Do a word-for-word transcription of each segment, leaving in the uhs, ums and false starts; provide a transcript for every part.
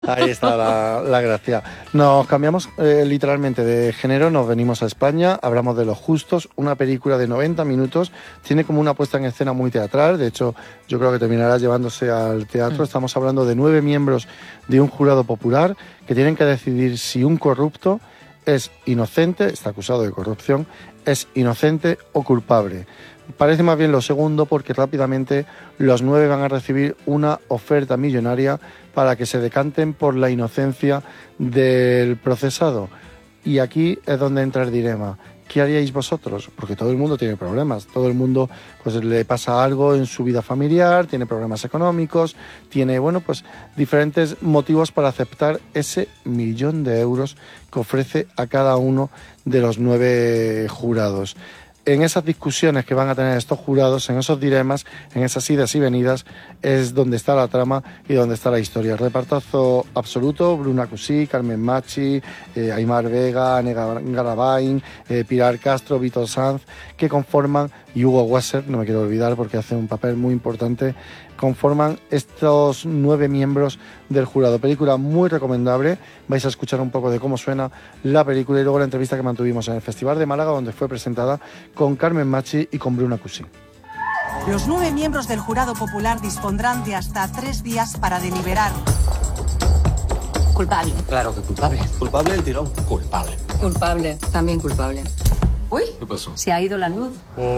Ahí está la, la gracia. Nos cambiamos eh, literalmente de género, nos venimos a España, hablamos de Los Justos, una película de noventa minutos, tiene como una puesta en escena muy teatral, de hecho yo creo que terminará llevándose al teatro. Estamos hablando de nueve miembros de un jurado popular que tienen que decidir si un corrupto es inocente, está acusado de corrupción, es inocente o culpable. Parece más bien lo segundo, porque rápidamente los nueve van a recibir una oferta millonaria para que se decanten por la inocencia del procesado. Y aquí es donde entra el dilema. ¿Qué haríais vosotros? Porque todo el mundo tiene problemas, todo el mundo pues le pasa algo en su vida familiar, tiene problemas económicos, tiene, bueno, pues diferentes motivos para aceptar ese millón de euros que ofrece a cada uno de los nueve jurados. En esas discusiones que van a tener estos jurados, en esos dilemas, en esas idas y venidas, es donde está la trama y donde está la historia. El repartazo absoluto: Bruna Cusí, Carmen Machi, eh, Aimar Vega, Ane Garabay, eh, Pilar Castro, Vítor Sanz, que conforman, y Hugo Wasser, no me quiero olvidar porque hace un papel muy importante, conforman estos nueve miembros del jurado. Película muy recomendable, vais a escuchar un poco de cómo suena la película y luego la entrevista que mantuvimos en el Festival de Málaga, donde fue presentada con Carmen Machi y con Bruna Cusí. Los nueve miembros del jurado popular dispondrán de hasta tres días para deliberar. Culpable. Claro que culpable. Culpable el tirón. Culpable. Culpable. También culpable. Uy, ¿Qué pasó? se ha ido la luz.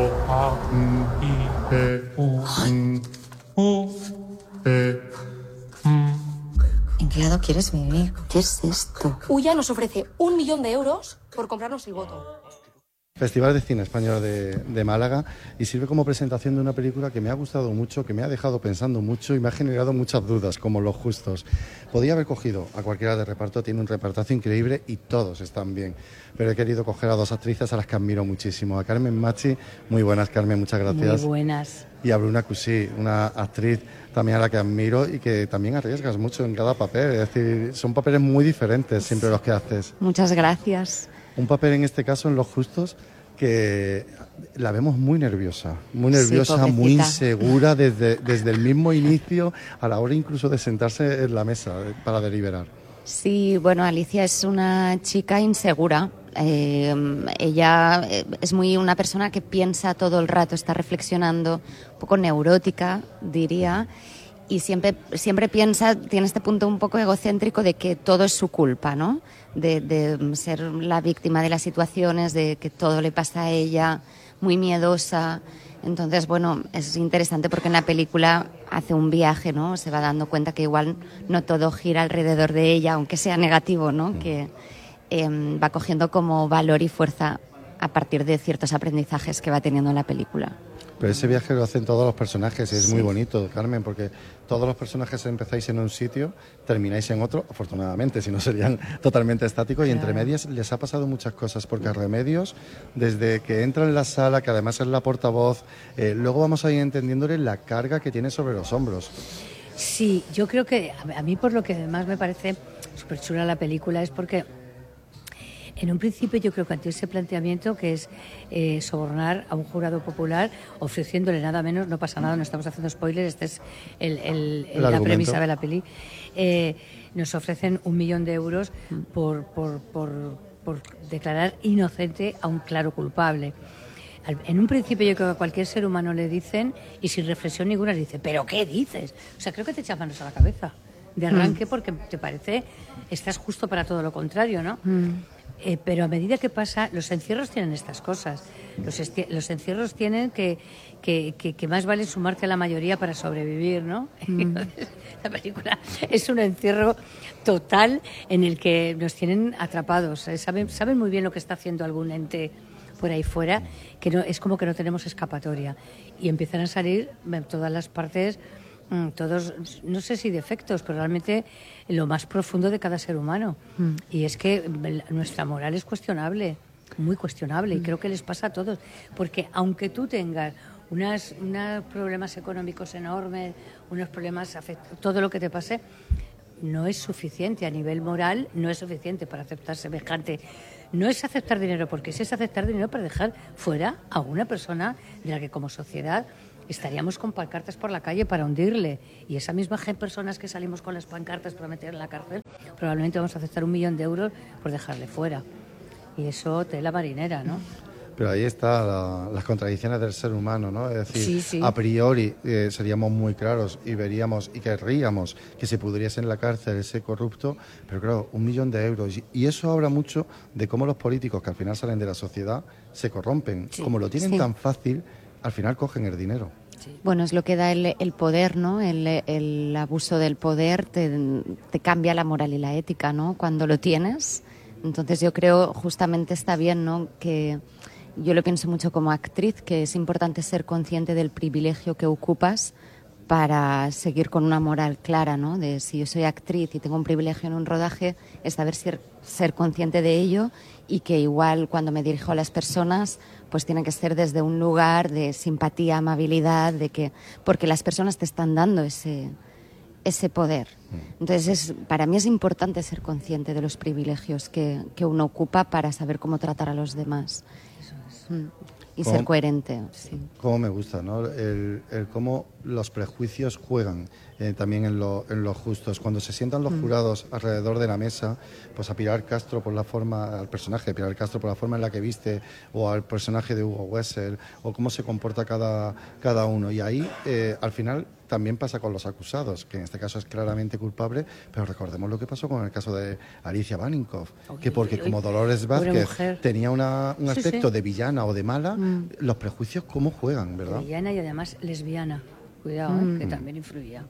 ¿En qué lado quieres vivir? ¿Qué es esto? Ulla nos ofrece un millón de euros por comprarnos el voto. Festival de Cine Español de, de Málaga, y sirve como presentación de una película que me ha gustado mucho, que me ha dejado pensando mucho y me ha generado muchas dudas, como Los Justos. Podía haber cogido a cualquiera de reparto, tiene un repartazo increíble y todos están bien, pero he querido coger a dos actrices a las que admiro muchísimo. A Carmen Machi, muy buenas, Carmen, muchas gracias. Muy buenas. Y a Bruna Cusí, una actriz también a la que admiro y que también arriesgas mucho en cada papel, es decir, son papeles muy diferentes siempre los que haces. Muchas gracias. Un papel en este caso, en Los Justos, que la vemos muy nerviosa, muy nerviosa, sí, muy insegura desde, desde el mismo inicio, a la hora incluso de sentarse en la mesa para deliberar. Sí, bueno, Alicia es una chica insegura. Eh, ella es muy una persona que piensa todo el rato, está reflexionando, un poco neurótica, diría, y siempre, siempre piensa, tiene este punto un poco egocéntrico de que todo es su culpa, ¿no? De, de ser la víctima de las situaciones, de que todo le pasa a ella, muy miedosa. Entonces, bueno, es interesante porque en la película hace un viaje, ¿no? Se va dando cuenta que igual no todo gira alrededor de ella, aunque sea negativo, ¿no? Que eh, va cogiendo como valor y fuerza a partir de ciertos aprendizajes que va teniendo en la película. Pero ese viaje lo hacen todos los personajes y es Sí. muy bonito, Carmen, porque todos los personajes empezáis en un sitio, termináis en otro, afortunadamente, si no serían totalmente estáticos, y Claro. entre medias les ha pasado muchas cosas, porque a Remedios, desde que entra en la sala, que además es la portavoz, eh, luego vamos a ir entendiéndole la carga que tiene sobre los hombros. Sí, yo creo que a mí por lo que además me parece súper chula la película es porque en un principio yo creo que ante ese planteamiento que es eh, sobornar a un jurado popular ofreciéndole nada menos, no pasa nada, no estamos haciendo spoilers, esta es el, el, el, la argumento. premisa de la peli, eh, nos ofrecen un millón de euros por, por, por, por declarar inocente a un claro culpable. Al- En un principio yo creo que a cualquier ser humano le dicen, y sin reflexión ninguna le dice, ¿pero qué dices? O sea, creo que te echas manos a la cabeza de arranque porque te parece, estás justo para todo lo contrario, ¿no? Eh, pero a medida que pasa, los encierros tienen estas cosas. Los, esti- los encierros tienen que, que, que, que más vale sumarte a la mayoría para sobrevivir, ¿no? Entonces, la película es un encierro total en el que nos tienen atrapados. Eh, Saben, saben muy bien lo que está haciendo algún ente por ahí fuera, que no, es como que no tenemos escapatoria. Y empiezan a salir de todas las partes, mm, todos, no sé si defectos, pero realmente lo más profundo de cada ser humano. Mm. Y es que la- nuestra moral es cuestionable, muy cuestionable, y creo que les pasa a todos. Porque aunque tú tengas unas, unos problemas económicos enormes, unos problemas, afect- todo lo que te pase, no es suficiente a nivel moral, no es suficiente para aceptar semejante. No es aceptar dinero porque es, es aceptar dinero para dejar fuera a una persona de la que como sociedad estaríamos con pancartas por la calle para hundirle. Y esa misma gente, personas que salimos con las pancartas para meter en la cárcel, probablemente vamos a aceptar un millón de euros por dejarle fuera. Y eso tela marinera, ¿no? Pero ahí está la, las contradicciones del ser humano, ¿no? Es decir, Sí, sí. a priori eh, seríamos muy claros y veríamos y querríamos que se pudriese en la cárcel ese corrupto, pero claro, un millón de euros. Y, y eso habla mucho de cómo los políticos que al final salen de la sociedad se corrompen. Sí. Como lo tienen Sí. tan fácil, al final cogen el dinero. Bueno, es lo que da el, el poder, ¿no? El, el abuso del poder te, te cambia la moral y la ética, ¿no? Cuando lo tienes. Entonces yo creo justamente está bien, ¿no? Que yo lo pienso mucho como actriz, que es importante ser consciente del privilegio que ocupas para seguir con una moral clara, ¿no? De si yo soy actriz y tengo un privilegio en un rodaje, es saber ser, ser consciente de ello y que igual cuando me dirijo a las personas, pues tiene que ser desde un lugar de simpatía, amabilidad, de que porque las personas te están dando ese ese poder. Entonces, es, para mí es importante ser consciente de los privilegios que, que uno ocupa para saber cómo tratar a los demás. Mm. Y ¿Cómo? ser coherente. Sí. Cómo me gusta, ¿no? El, el cómo los prejuicios juegan eh, también en, lo, en los justos. Cuando se sientan los jurados alrededor de la mesa, pues a Pilar Castro por la forma, al personaje de Pilar Castro por la forma en la que viste, o al personaje de Hugo Wessel, o cómo se comporta cada, cada uno. Y ahí, eh, al final, también pasa con los acusados, que en este caso es claramente culpable, pero recordemos lo que pasó con el caso de Alicia Baninkoff, que porque como Dolores Vázquez tenía una, un Sí, aspecto sí. de villana o de mala, Mm. los prejuicios cómo juegan, ¿verdad? Villana y además lesbiana. Cuidado, Mm. ¿eh? Que también influía.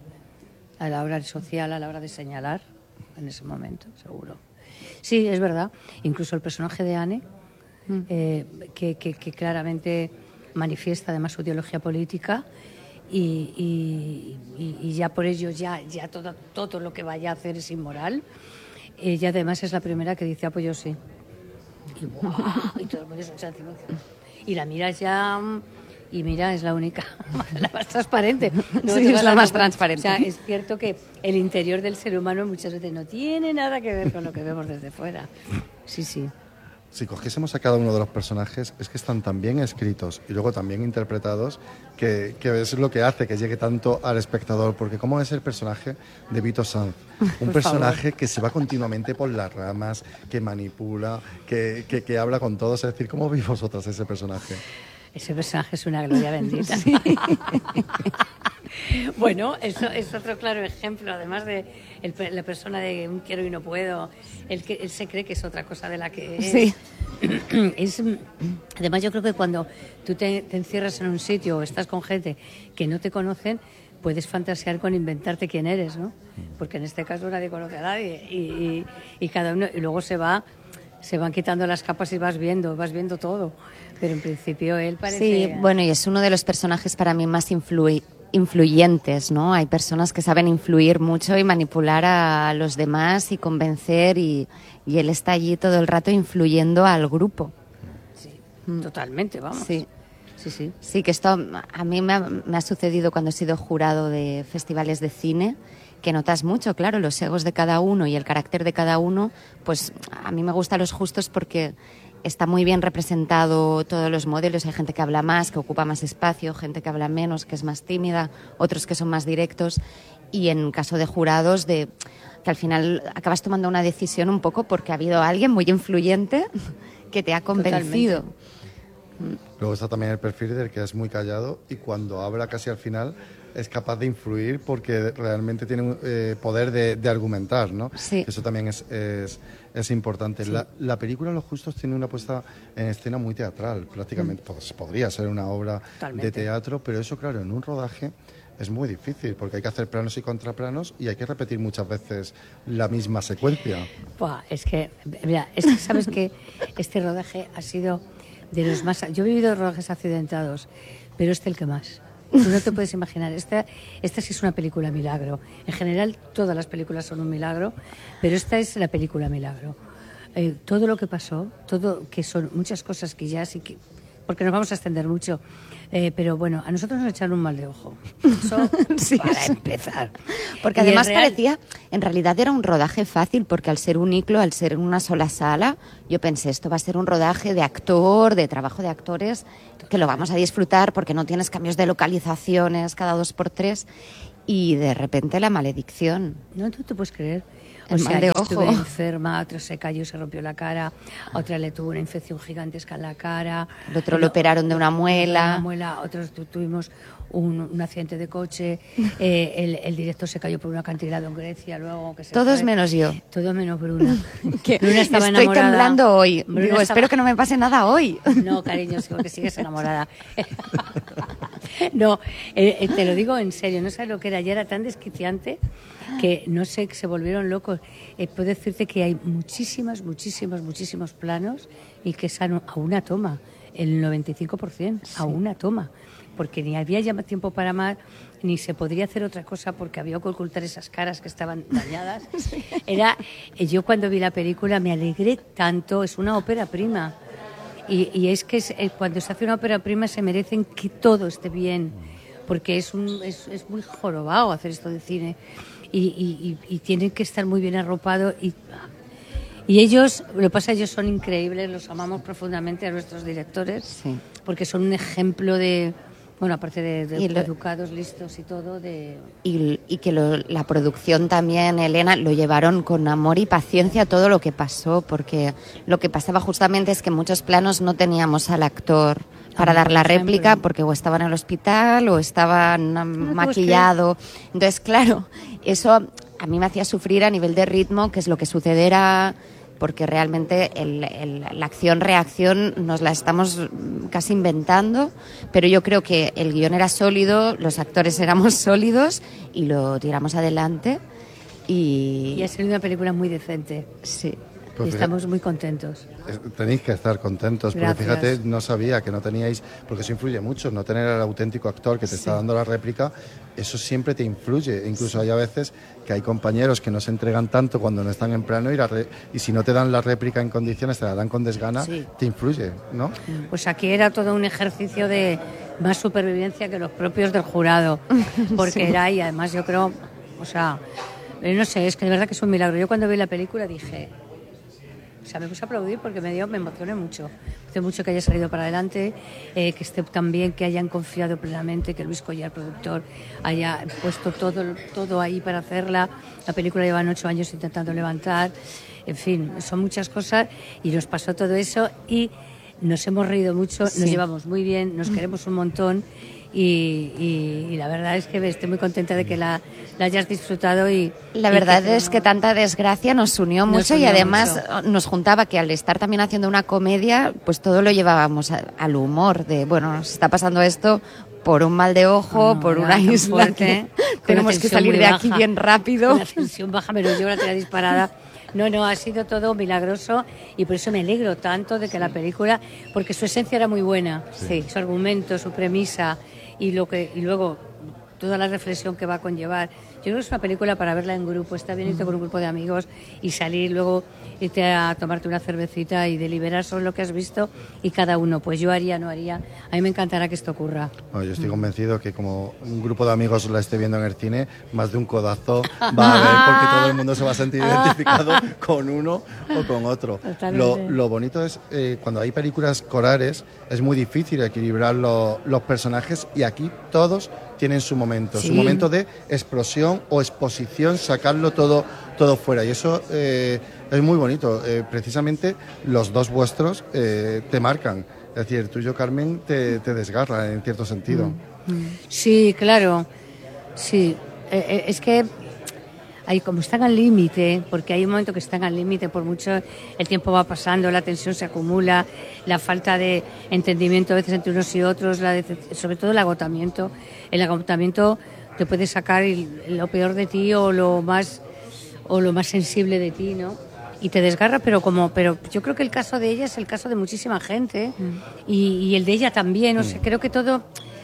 A la hora social, a la hora de señalar, en ese momento, seguro. Sí, es verdad. Incluso el personaje de Anne, eh, que, que, que claramente manifiesta además su ideología política y, y, y- y ya por ello ya, ya todo, todo lo que vaya a hacer es inmoral. Ella además es la primera que dice, ah, pues yo sí. Y, ¡guau! Y todo el mundo se echa encima. Y la miras ya... Y mira, es la única, la más transparente. No, Sí, te es vas la a más comprar- transparente. O sea, es cierto que el interior del ser humano muchas veces no tiene nada que ver con lo que vemos desde fuera. Sí, sí. Si cogiésemos a cada uno de los personajes, es que están tan bien escritos y luego tan bien interpretados que, que es lo que hace que llegue tanto al espectador. Porque ¿cómo es el personaje de Vito Sanz? Un Por personaje que se va continuamente por las ramas, que manipula, que, que, que habla con todos. Es decir, ¿cómo veis vosotras ese personaje? Ese personaje es una gloria bendita. Bueno, eso es otro claro ejemplo, además de el, la persona de un quiero y no puedo, el que él se cree que es otra cosa de la que es. Sí. Es, además, yo creo que cuando tú te, te encierras en un sitio o estás con gente que no te conocen, puedes fantasear con inventarte quién eres, ¿no? Porque en este caso nadie conoce a nadie y, y, y cada uno y luego se va se van quitando las capas y vas viendo, vas viendo todo. Pero en principio él parece... Sí, bueno, y es uno de los personajes para mí más influi- influyentes, ¿no? Hay personas que saben influir mucho y manipular a los demás y convencer y, y él está allí todo el rato influyendo al grupo. Sí, totalmente, vamos. Sí. Sí, sí. Sí, que esto a mí me ha, me ha sucedido cuando he sido jurado de festivales de cine, que notas mucho, claro, los egos de cada uno y el carácter de cada uno. Pues a mí me gustan los justos porque está muy bien representado todos los modelos. Hay gente que habla más, que ocupa más espacio, gente que habla menos, que es más tímida, otros que son más directos. Y en caso de jurados, de que al final acabas tomando una decisión un poco porque ha habido alguien muy influyente que te ha convencido. Totalmente. Luego está también el perfil del que es muy callado y cuando habla casi al final es capaz de influir porque realmente tiene un eh, poder de, de argumentar, ¿no? Sí. Eso también es, es, es importante. Sí. La, la película Los Justos tiene una puesta en escena muy teatral, prácticamente. Mm. Pues, podría ser una obra Totalmente. de teatro, pero eso, claro, en un rodaje es muy difícil porque hay que hacer planos y contraplanos y hay que repetir muchas veces la misma secuencia. Buah, es que, mira, es que sabes que este rodaje ha sido de los más... Yo he vivido rodajes accidentados, pero este el que más. Tú no te puedes imaginar. Esta, esta sí es una película milagro. En general, todas las películas son un milagro, pero esta es la película milagro. Eh, todo lo que pasó, todo que son muchas cosas que ya sí que porque nos vamos a extender mucho. Eh, pero bueno, a nosotros nos echaron un mal de ojo. Eso Sí, para sí. empezar. Porque Y además en real- parecía, en realidad era un rodaje fácil, porque al ser un iclo, al ser en una sola sala, yo pensé, esto va a ser un rodaje de actor, de trabajo de actores, que lo vamos a disfrutar porque no tienes cambios de localizaciones cada dos por tres, y de repente la maledicción. No, tú te puedes creer. O El sea, mal de yo ojo. estuve enferma, otra se cayó, se rompió la cara, a otra le tuvo una infección gigantesca en la cara. El otro lo operaron de una muela. Una muela, otros tu- tuvimos un, un accidente de coche, eh, el, el director se cayó por un acantilado en Grecia, luego que se Todos fue. menos yo. Todos menos Bruna. Que Bruna estaba estoy enamorada. temblando hoy. Bruna Digo, estaba- espero que no me pase nada hoy. No, cariño, sí, porque sigues enamorada. No, eh, eh, te lo digo en serio, no sabes lo que era. Ya era tan desquiciante que no sé, que se volvieron locos. Eh, puedo decirte que hay muchísimas, muchísimos, muchísimos planos y que es a, a una toma, el noventa y cinco por ciento, a una toma. Porque ni había ya tiempo para más, ni se podría hacer otra cosa porque había que ocultar esas caras que estaban dañadas. Era, eh, yo cuando vi la película me alegré tanto, es una ópera prima. Y, y es que es, eh, cuando se hace una ópera prima se merecen que todo esté bien, porque es, un, es, es muy jorobado hacer esto de cine. Y, y, y, y tienen que estar muy bien arropados. Y, y ellos, lo que pasa, ellos son increíbles, los amamos profundamente a nuestros directores, Sí. porque son un ejemplo de, bueno, aparte de, de Y lo- educados, listos y todo, de... Y, y que lo- la producción también, Elena, lo llevaron con amor y paciencia todo lo que pasó, porque lo que pasaba justamente es que en muchos planos no teníamos al actor para Ah, dar por la ejemplo. réplica, porque o estaba en el hospital o estaba um, maquillado. Entonces, claro, eso a mí me hacía sufrir a nivel de ritmo, que es lo que sucederá, porque realmente el- el- la acción-reacción nos la estamos mm, casi inventando, pero yo creo que el guión era sólido, los actores éramos sólidos y lo tiramos adelante. Y, Y ha sido una película muy decente. sí. Pues y fíjate- estamos muy contentos. Es- Tenéis que estar contentos, porque Gracias. fíjate, no sabía que no teníais, porque eso influye mucho, no tener al auténtico actor que te está dando la réplica, eso siempre te influye. Incluso hay a veces que hay compañeros que no se entregan tanto cuando no están en plano y, la re- y si no te dan la réplica en condiciones, te la dan con desgana, Sí. te influye, ¿no? Pues aquí era todo un ejercicio de más supervivencia que los propios del jurado, porque era, y además yo creo, o sea, eh, no sé, es que de verdad que es un milagro. Yo cuando vi la película dije, o sea, me puse a aplaudir porque me dio, me emocioné mucho. Me emocioné mucho que haya salido para adelante, eh, que esté tan bien, que hayan confiado plenamente, que Luis Collar, productor, haya puesto todo, todo ahí para hacerla. La película llevan ocho años intentando levantar. En fin, son muchas cosas y nos pasó todo eso y nos hemos reído mucho, Sí. nos llevamos muy bien, nos queremos un montón y, y- y la verdad es que estoy muy contenta de que la, la hayas disfrutado y La y verdad que es que tanta desgracia nos unió Nos mucho y unió además mucho. nos juntaba que al estar también haciendo una comedia, pues todo lo llevábamos a- al humor de, bueno, nos está pasando esto por un mal de ojo, No, por era una tan isla fuerte, que con la tenemos que tensión salir muy de aquí baja, bien rápido. con la tensión baja, pero yo la tenía disparada. No, no, ha sido todo milagroso y por eso me alegro tanto de que la película, porque su esencia era muy buena, Sí. su argumento, su premisa y lo que y luego toda la reflexión que va a conllevar. Yo creo que es una película para verla en grupo, está bien irte con un grupo de amigos y salir, luego irte a tomarte una cervecita y deliberar sobre lo que has visto y cada uno, pues yo haría, no haría. A mí me encantará que esto ocurra. Bueno, yo estoy convencido que como un grupo de amigos la esté viendo en el cine, más de un codazo va a haber porque todo el mundo se va a sentir identificado con uno o con otro. Lo, Totalmente. lo bonito es eh, cuando hay películas corales es muy difícil equilibrar lo- los personajes y aquí todos tienen su momento, Sí. su momento de explosión o exposición, sacarlo todo, todo fuera y eso eh, es muy bonito. Eh, precisamente los dos vuestros eh, te marcan. Es decir, el tuyo, Carmen, te, te desgarra en cierto sentido. Sí, claro, sí. Eh, eh, es que hay como están al límite, porque hay un momento que están al límite, por mucho el tiempo va pasando, la tensión se acumula, la falta de entendimiento a veces entre unos y otros, la decep- sobre todo el agotamiento. El agotamiento te puede sacar el- lo peor de ti o lo más o lo más sensible de ti, ¿no? Y te desgarra, pero como, pero yo creo que el caso de ella es el caso de muchísima gente y, y el de ella también. O sea, creo que todo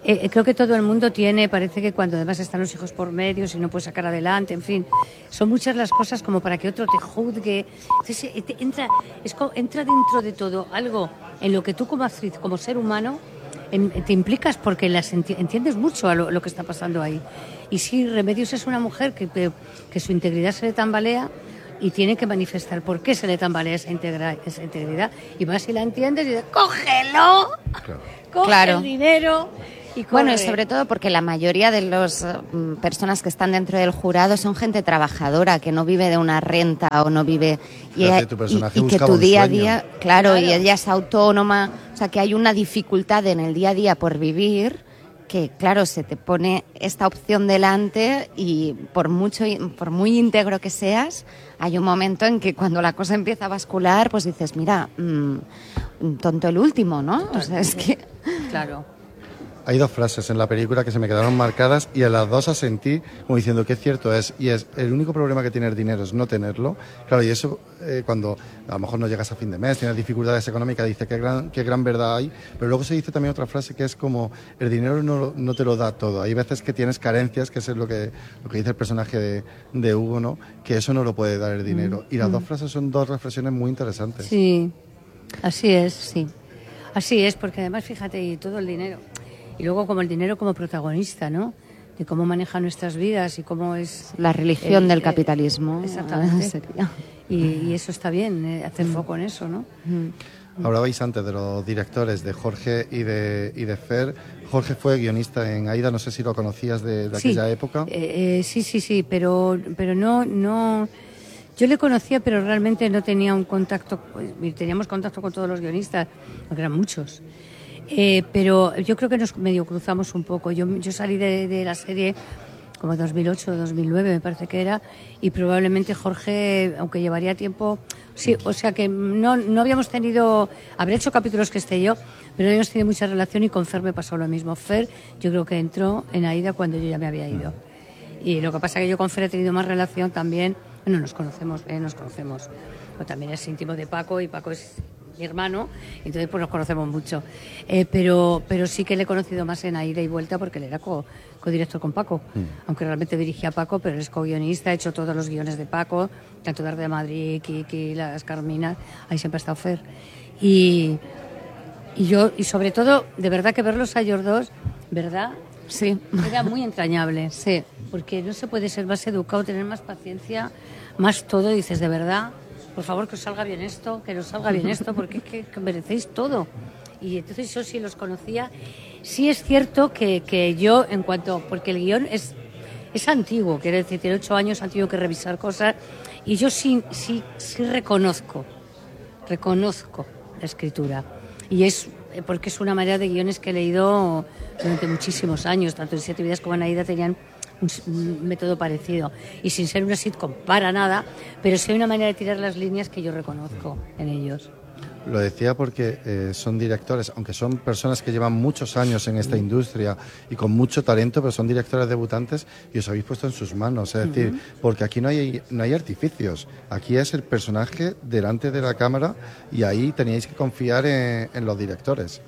eh, creo que todo el mundo tiene, parece que cuando además están los hijos por medio, si no puedes sacar adelante, en fin, son muchas las cosas como para que otro te juzgue. Entonces eh, te entra, es como, entra dentro de todo algo en lo que tú como actriz, como ser humano, en, te implicas porque las enti- entiendes mucho a lo, lo que está pasando ahí. Y sí, Remedios es una mujer que, que, que su integridad se le tambalea y tiene que manifestar por qué se le tambalea esa, integra, esa integridad. Y más si la entiendes y dices, ¡cógelo! Claro. Coge Claro. el dinero y corre. Bueno, y sobre todo porque la mayoría de las uh, personas que están dentro del jurado son gente trabajadora, que no vive de una renta o no vive... Y, Fíjate, tu personaje y- y que buscaba tu un día a sueño. día, claro, Claro. y ella es autónoma, o sea, que hay una dificultad en el día a día por vivir, que claro, se te pone esta opción delante y por mucho, por muy íntegro que seas, hay un momento en que cuando la cosa empieza a bascular, pues dices, mira, mmm, tonto el último, ¿no? O sea, es que... Claro. Hay dos frases en la película que se me quedaron marcadas y en las dos asentí como diciendo que cierto es, y es el único problema que tiene el dinero es no tenerlo. Claro, y eso eh, cuando a lo mejor no llegas a fin de mes, tienes dificultades económicas, dice qué gran, qué gran verdad hay, pero luego se dice también otra frase que es como el dinero no, no te lo da todo. Hay veces que tienes carencias, que eso es lo que, lo que dice el personaje de, de Hugo, ¿no? Que eso no lo puede dar el dinero. Y las dos frases son dos reflexiones muy interesantes. Sí, así es, sí. Así es, porque además, fíjate, y todo el dinero. Y luego como el dinero como protagonista, ¿no? De cómo maneja nuestras vidas y cómo es... La religión el- del el- capitalismo. Exactamente. Sería. Y, y eso está bien, eh, hacer foco en eso, ¿no? Hablabais antes de los directores, de Jorge y de, y de Fer. Jorge fue guionista en Aida, no sé si lo conocías de, de aquella sí, época. eh, eh, sí, sí, sí, pero, pero no, no... Yo le conocía, pero realmente no tenía un contacto... Pues, teníamos contacto con todos los guionistas, porque eran muchos. Eh, pero yo creo que nos medio cruzamos un poco. Yo, yo salí de, de la serie como dos mil ocho, dos mil nueve me parece que era, y probablemente Jorge, aunque llevaría tiempo, sí, o sea que no, no habíamos tenido, habré hecho capítulos que esté yo, pero no habíamos tenido mucha relación y con Fer me pasó lo mismo. Fer yo creo que entró en Aida cuando yo ya me había ido. Y lo que pasa es que yo con Fer he tenido más relación también, bueno, nos conocemos, eh, nos conocemos, pero también es íntimo de Paco y Paco es mi hermano, entonces pues nos conocemos mucho. Eh, pero, pero sí que le he conocido más en Aida y Vuelta porque él era co, codirector con Paco, mm. aunque realmente dirigía a Paco, pero él es co-guionista, ha hecho todos los guiones de Paco, tanto Tarde de Madrid, Kiki, Las Carminas, ahí siempre ha estado Fer. Y, y yo, y sobre todo, de verdad que verlos a ellos dos, ¿verdad? Sí. Era muy entrañable, Sí. porque no se puede ser más educado, tener más paciencia, más todo, dices, de verdad... Por favor, que os salga bien esto, que os salga bien esto, porque es que, que merecéis todo. Y entonces yo sí los conocía. Sí es cierto que, que yo, en cuanto... Porque el guión es, es antiguo, quiero decir, tiene ocho años, han tenido que revisar cosas. Y yo sí, sí, sí reconozco, reconozco la escritura. Y es porque es una manera de guiones que he leído durante muchísimos años. Tanto en Siete Vidas como en Aida tenían... un método parecido y sin ser una sitcom para nada, pero sí hay una manera de tirar las líneas que yo reconozco en ellos. Lo decía porque eh, son directores, aunque son personas que llevan muchos años en esta industria y con mucho talento, pero son directores debutantes y os habéis puesto en sus manos, es decir, uh-huh. porque aquí no hay, no hay artificios, aquí es el personaje delante de la cámara y ahí teníais que confiar en, en los directores.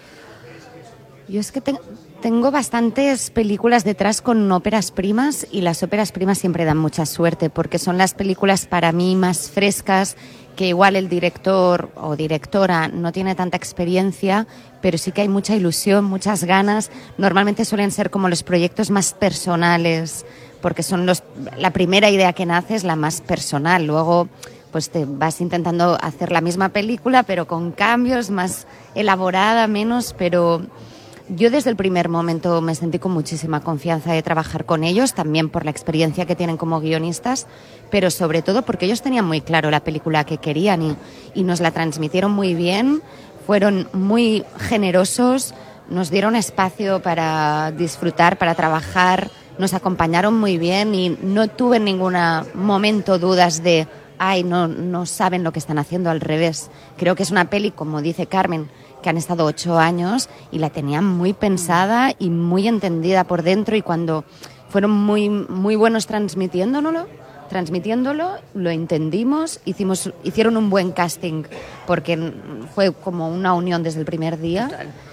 Yo es que te, tengo bastantes películas detrás con óperas primas y las óperas primas siempre dan mucha suerte porque son las películas para mí más frescas, que igual el director o directora no tiene tanta experiencia, pero sí que hay mucha ilusión, muchas ganas. Normalmente suelen ser como los proyectos más personales, porque son los, la primera idea que nace es la más personal. Luego pues te vas intentando hacer la misma película, pero con cambios, más elaborada, menos, pero... Yo desde el primer momento me sentí con muchísima confianza de trabajar con ellos, también por la experiencia que tienen como guionistas, pero sobre todo porque ellos tenían muy claro la película que querían y, y nos la transmitieron muy bien, fueron muy generosos, nos dieron espacio para disfrutar, para trabajar, nos acompañaron muy bien y no tuve en ningún momento dudas de, ay, no, no saben lo que están haciendo, al revés. Creo que es una peli, como dice Carmen, que han estado ocho años y la tenían muy pensada y muy entendida por dentro, y cuando fueron muy, muy buenos transmitiéndolo, transmitiéndolo, lo entendimos, hicimos, hicieron un buen casting porque fue como una unión desde el primer día. Total.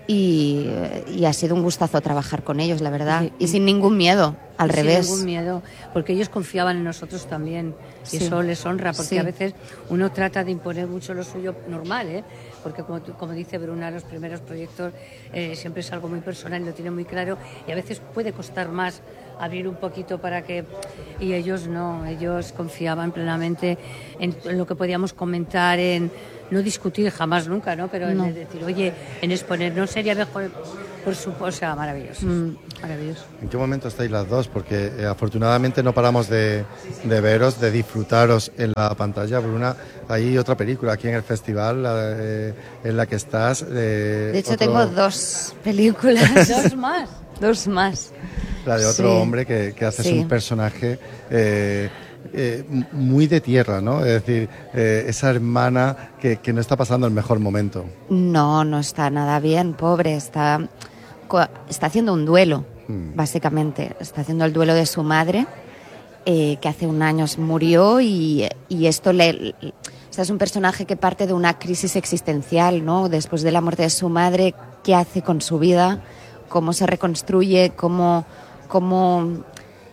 y, y ha sido un gustazo trabajar con ellos, la verdad, Sí. y sin ningún miedo, al Y revés. Sin ningún miedo, porque ellos confiaban en nosotros también, y Sí. eso les honra, porque Sí. a veces uno trata de imponer mucho lo suyo normal, ¿eh? Porque como, tú- como dice Bruna, los primeros proyectos eh, siempre es algo muy personal y lo tiene muy claro, y a veces puede costar más abrir un poquito para que... Y ellos no, ellos confiaban plenamente en lo que podíamos comentar, en no discutir jamás nunca, ¿no? Pero No. en decir, oye, en exponer, no sería mejor, por supuesto, o sea, maravilloso, Mm. maravilloso. ¿En qué momento estáis las dos? Porque eh, afortunadamente no paramos de, de veros, de disfrutaros en la pantalla. Bruna, hay otra película aquí en el festival la, eh, en la que estás. eh, De hecho, otro- tengo dos películas. Dos más. Dos más. La de otro Sí. hombre que, que haces Sí. un personaje eh, eh, muy de tierra, ¿no? Es decir, eh, esa hermana que, que no está pasando el mejor momento. No, no está nada bien, pobre. Está, co- está haciendo un duelo, Mm. básicamente. Está haciendo el duelo de su madre, eh, que hace un año murió, y, y esto le... O sea, es un personaje que parte de una crisis existencial, ¿no? Después de la muerte de su madre, ¿qué hace con su vida? ¿Cómo se reconstruye? ¿Cómo, cómo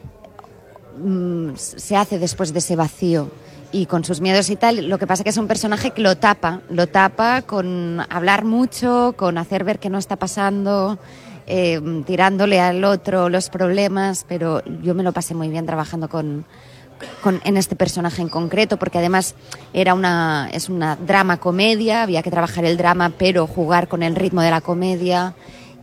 mm, se hace después de ese vacío? Y con sus miedos y tal, lo que pasa es que es un personaje que lo tapa, lo tapa con hablar mucho, con hacer ver que no está pasando, eh, tirándole al otro los problemas, pero yo me lo pasé muy bien trabajando con, con, en este personaje en concreto, porque además era una, es una drama comedia, había que trabajar el drama pero jugar con el ritmo de la comedia,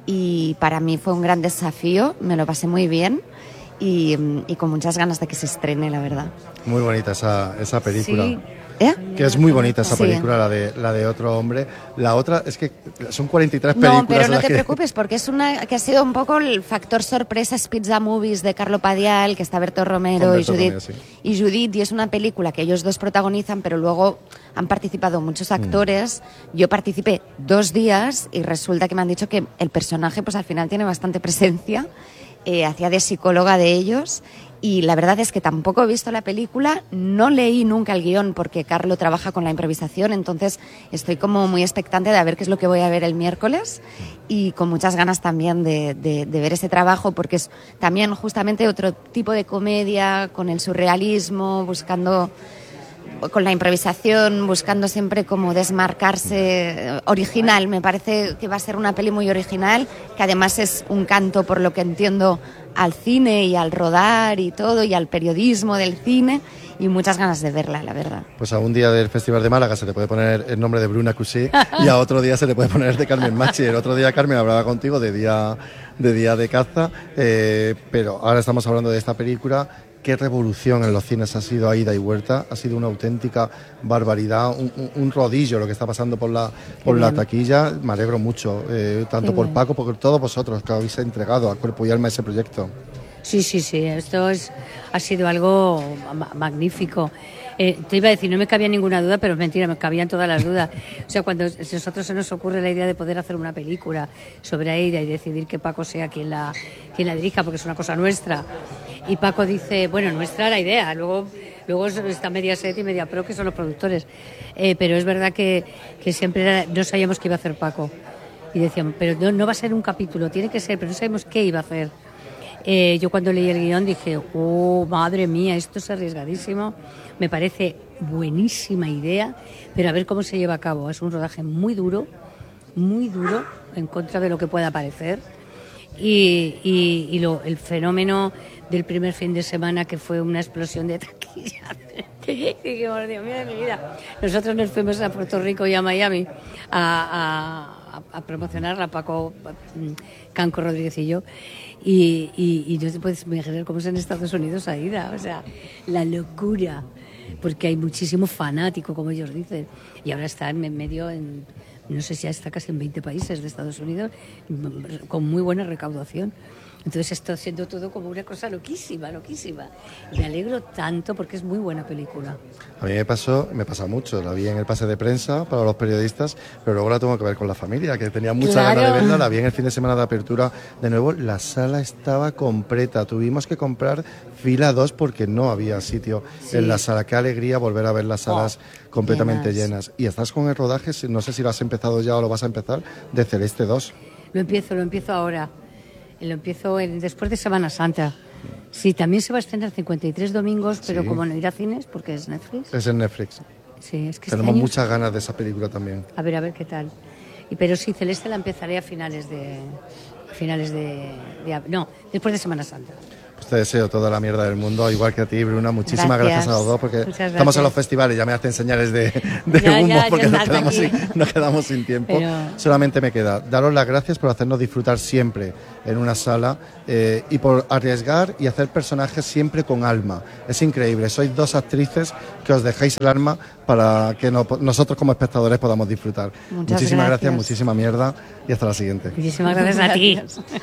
y para mí fue un gran desafío, me lo pasé muy bien. Y, y con muchas ganas de que se estrene, la verdad. Muy bonita esa, esa película. Sí. ¿Eh? Que es muy bonita esa Sí. película, la de, la de otro hombre. La otra es que son cuarenta y tres No, películas. pero no las te que- preocupes, porque es una que ha sido un poco el factor sorpresa Pizza Movies de Carlo Padial, que está Berto Romero, Con y Berto Judith, Romero, sí. y Judith, y es una película que ellos dos protagonizan, pero luego han participado muchos actores. Yo participé dos días y resulta que me han dicho que el personaje pues al final tiene bastante presencia. Eh, hacía de psicóloga de ellos, y la verdad es que tampoco he visto la película, no leí nunca el guión porque Carlo trabaja con la improvisación, entonces estoy como muy expectante de ver qué es lo que voy a ver el miércoles, y con muchas ganas también de, de, de ver ese trabajo, porque es también justamente otro tipo de comedia, con el surrealismo, buscando... con la improvisación, buscando siempre como desmarcarse, eh, original. Me parece que va a ser una peli muy original, que además es un canto, por lo que entiendo, al cine y al rodar y todo, y al periodismo del cine, y muchas ganas de verla, la verdad. Pues a un día del Festival de Málaga se le puede poner el nombre de Bruna Cusí y a otro día se le puede poner el de Carmen Machi. El otro día Carmen hablaba contigo de día de, día de caza, eh, pero ahora estamos hablando de esta película. Qué revolución en los cines ha sido a ida y vuelta, ha sido una auténtica barbaridad, un, un, un rodillo lo que está pasando por la, por la taquilla. Me alegro mucho, eh, tanto Qué por bien. Paco, por todos vosotros que habéis entregado a cuerpo y alma ese proyecto. Sí, sí, sí, esto es, ha sido algo ma- magnífico. Eh, te iba a decir, no me cabía ninguna duda, pero es mentira, me cabían todas las dudas. O sea, cuando a nosotros se nos ocurre la idea de poder hacer una película sobre Aida y decidir que Paco sea quien la, quien la dirija, porque es una cosa nuestra, y Paco dice, bueno, nuestra la idea, luego, luego está Mediaset y Mediapro, que son los productores, eh, pero es verdad que, que siempre era- no sabíamos qué iba a hacer Paco, y decíamos, pero no, no va a ser un capítulo, tiene que ser, pero no sabemos qué iba a hacer. Eh, yo cuando leí el guión dije, oh, madre mía, esto es arriesgadísimo, me parece buenísima idea, pero a ver cómo se lleva a cabo. Es un rodaje muy duro, muy duro, en contra de lo que pueda parecer, y, y, y lo, el fenómeno del primer fin de semana, que fue una explosión de taquilla. Y dijimos, Dios mío de mi vida. Nosotros nos fuimos a Puerto Rico y a Miami a, a, a promocionarla, Paco, Canco Rodríguez y yo. Y, y, y no te puedes imaginar cómo es en Estados Unidos Aida, o sea, la locura, porque hay muchísimo fanático, como ellos dicen, y ahora está en medio, en, no sé si ya está casi en veinte países de Estados Unidos, con muy buena recaudación. Entonces está siendo todo como una cosa loquísima, loquísima. Me alegro tanto porque es muy buena película. A mí me pasó, me pasa mucho, la vi en el pase de prensa para los periodistas, pero luego la tengo que ver con la familia, que tenía mucha Claro. ganas de verla, la vi en el fin de semana de apertura de nuevo, la sala estaba completa, tuvimos que comprar fila dos porque no había sitio Sí. en la sala. Qué alegría volver a ver las salas completamente llenas. llenas. Y estás con el rodaje, no sé si lo has empezado ya o lo vas a empezar, de Celeste dos. Lo empiezo, lo empiezo ahora. Lo empiezo en, después de Semana Santa. Sí, también se va a estrenar cincuenta y tres domingos, pero Sí. como no ir a cines, porque es Netflix. Es en Netflix. Sí, es que Tenemos este año... muchas ganas de esa película también. A ver, a ver qué tal. Y, pero sí, Celeste la empezaré a finales de... A finales de, de... No, después de Semana Santa. Pues te deseo toda la mierda del mundo, igual que a ti, Bruna. Muchísimas gracias, Gracias. a los dos, porque Muchas estamos gracias. en los festivales, ya me hacen señales de, de Ya, humo, ya, ya porque nos, estás quedamos aquí. sin, nos quedamos sin tiempo. Pero- Solamente me queda daros las gracias por hacernos disfrutar siempre en una sala eh, y por arriesgar y hacer personajes siempre con alma. Es increíble, sois dos actrices que os dejáis el alma para que no- nosotros como espectadores podamos disfrutar. Muchas Muchísimas gracias, gracias. muchísima mierda y hasta la siguiente. Muchísimas gracias a ti.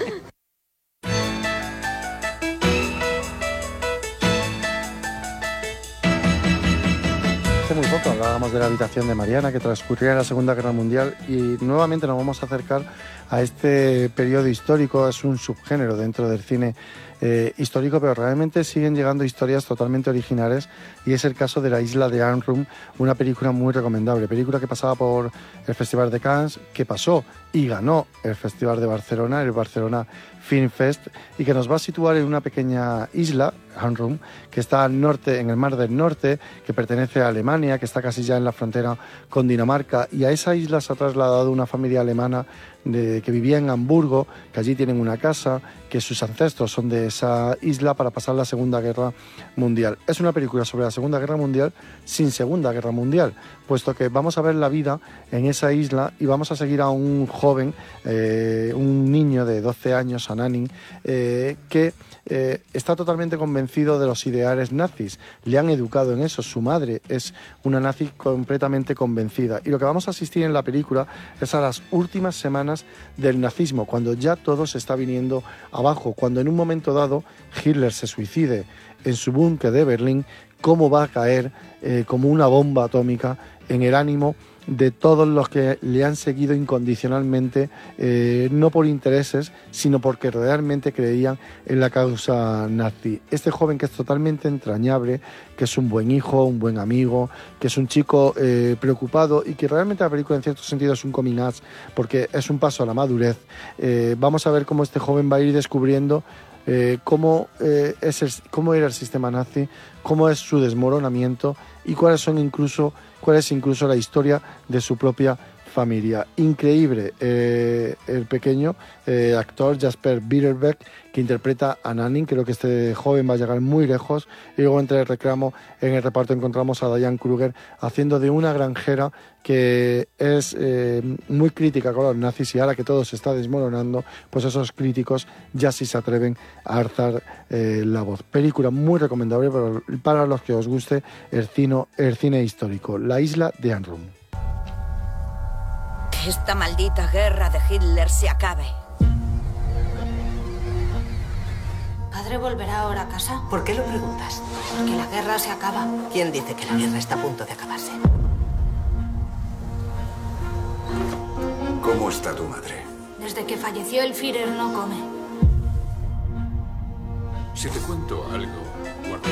Hace muy poco hablábamos de la habitación de Mariana que transcurría en la Segunda Guerra Mundial y nuevamente nos vamos a acercar a este periodo histórico. Es un subgénero dentro del cine eh, histórico, pero realmente siguen llegando historias totalmente originales y es el caso de La isla de Arnhem, una película muy recomendable, película que pasaba por el Festival de Cannes, que pasó y ganó el Festival de Barcelona, el Barcelona Film Fest, y que nos va a situar en una pequeña isla, Arnhem, que está al norte, en el Mar del Norte, que pertenece a Alemania, que está casi ya en la frontera con Dinamarca, y a esa isla se ha trasladado una familia alemana de, que vivía en Hamburgo, que allí tienen una casa, que sus ancestros son de esa isla para pasar la Segunda Guerra Mundial. Es una película sobre la Segunda Guerra Mundial sin Segunda Guerra Mundial, puesto que vamos a ver la vida en esa isla y vamos a seguir a un joven, eh, un niño de doce años, Ananin, eh, que eh, está totalmente convencido de los ideales nazis. Le han educado en eso, su madre es una nazi completamente convencida. Y lo que vamos a asistir en la película es a las últimas semanas del nazismo, cuando ya todo se está viniendo abajo, cuando en un momento dado Hitler se suicide en su búnker de Berlín, cómo va a caer eh, como una bomba atómica en el ánimo de todos los que le han seguido incondicionalmente, eh, no por intereses, sino porque realmente creían en la causa nazi. Este joven que es totalmente entrañable, que es un buen hijo, un buen amigo, que es un chico eh, preocupado y que realmente la película en cierto sentido es un coming out, porque es un paso a la madurez. Eh, vamos a ver cómo este joven va a ir descubriendo Eh, cómo, eh, es el, cómo era el sistema nazi, cómo es su desmoronamiento y cuáles son incluso, cuál es incluso la historia de su propia familia. Increíble eh, el pequeño eh, actor Jasper Biederbeck, que interpreta a Ananin. Creo que este joven va a llegar muy lejos. Y luego entre el reclamo, en el reparto encontramos a Diane Kruger haciendo de una granjera que es eh, muy crítica con los nazis, y ahora que todo se está desmoronando, pues esos críticos ya sí se atreven a alzar eh, la voz. Película muy recomendable para, para los que os guste el cine, el cine histórico. La isla de Arnhem. Que esta maldita guerra de Hitler se acabe. ¿Padre volverá ahora a casa? ¿Por qué lo preguntas? Porque la guerra se acaba. ¿Quién dice que la guerra está a punto de acabarse? ¿Cómo está tu madre? Desde que falleció el Führer no come. Si te cuento algo, guarda.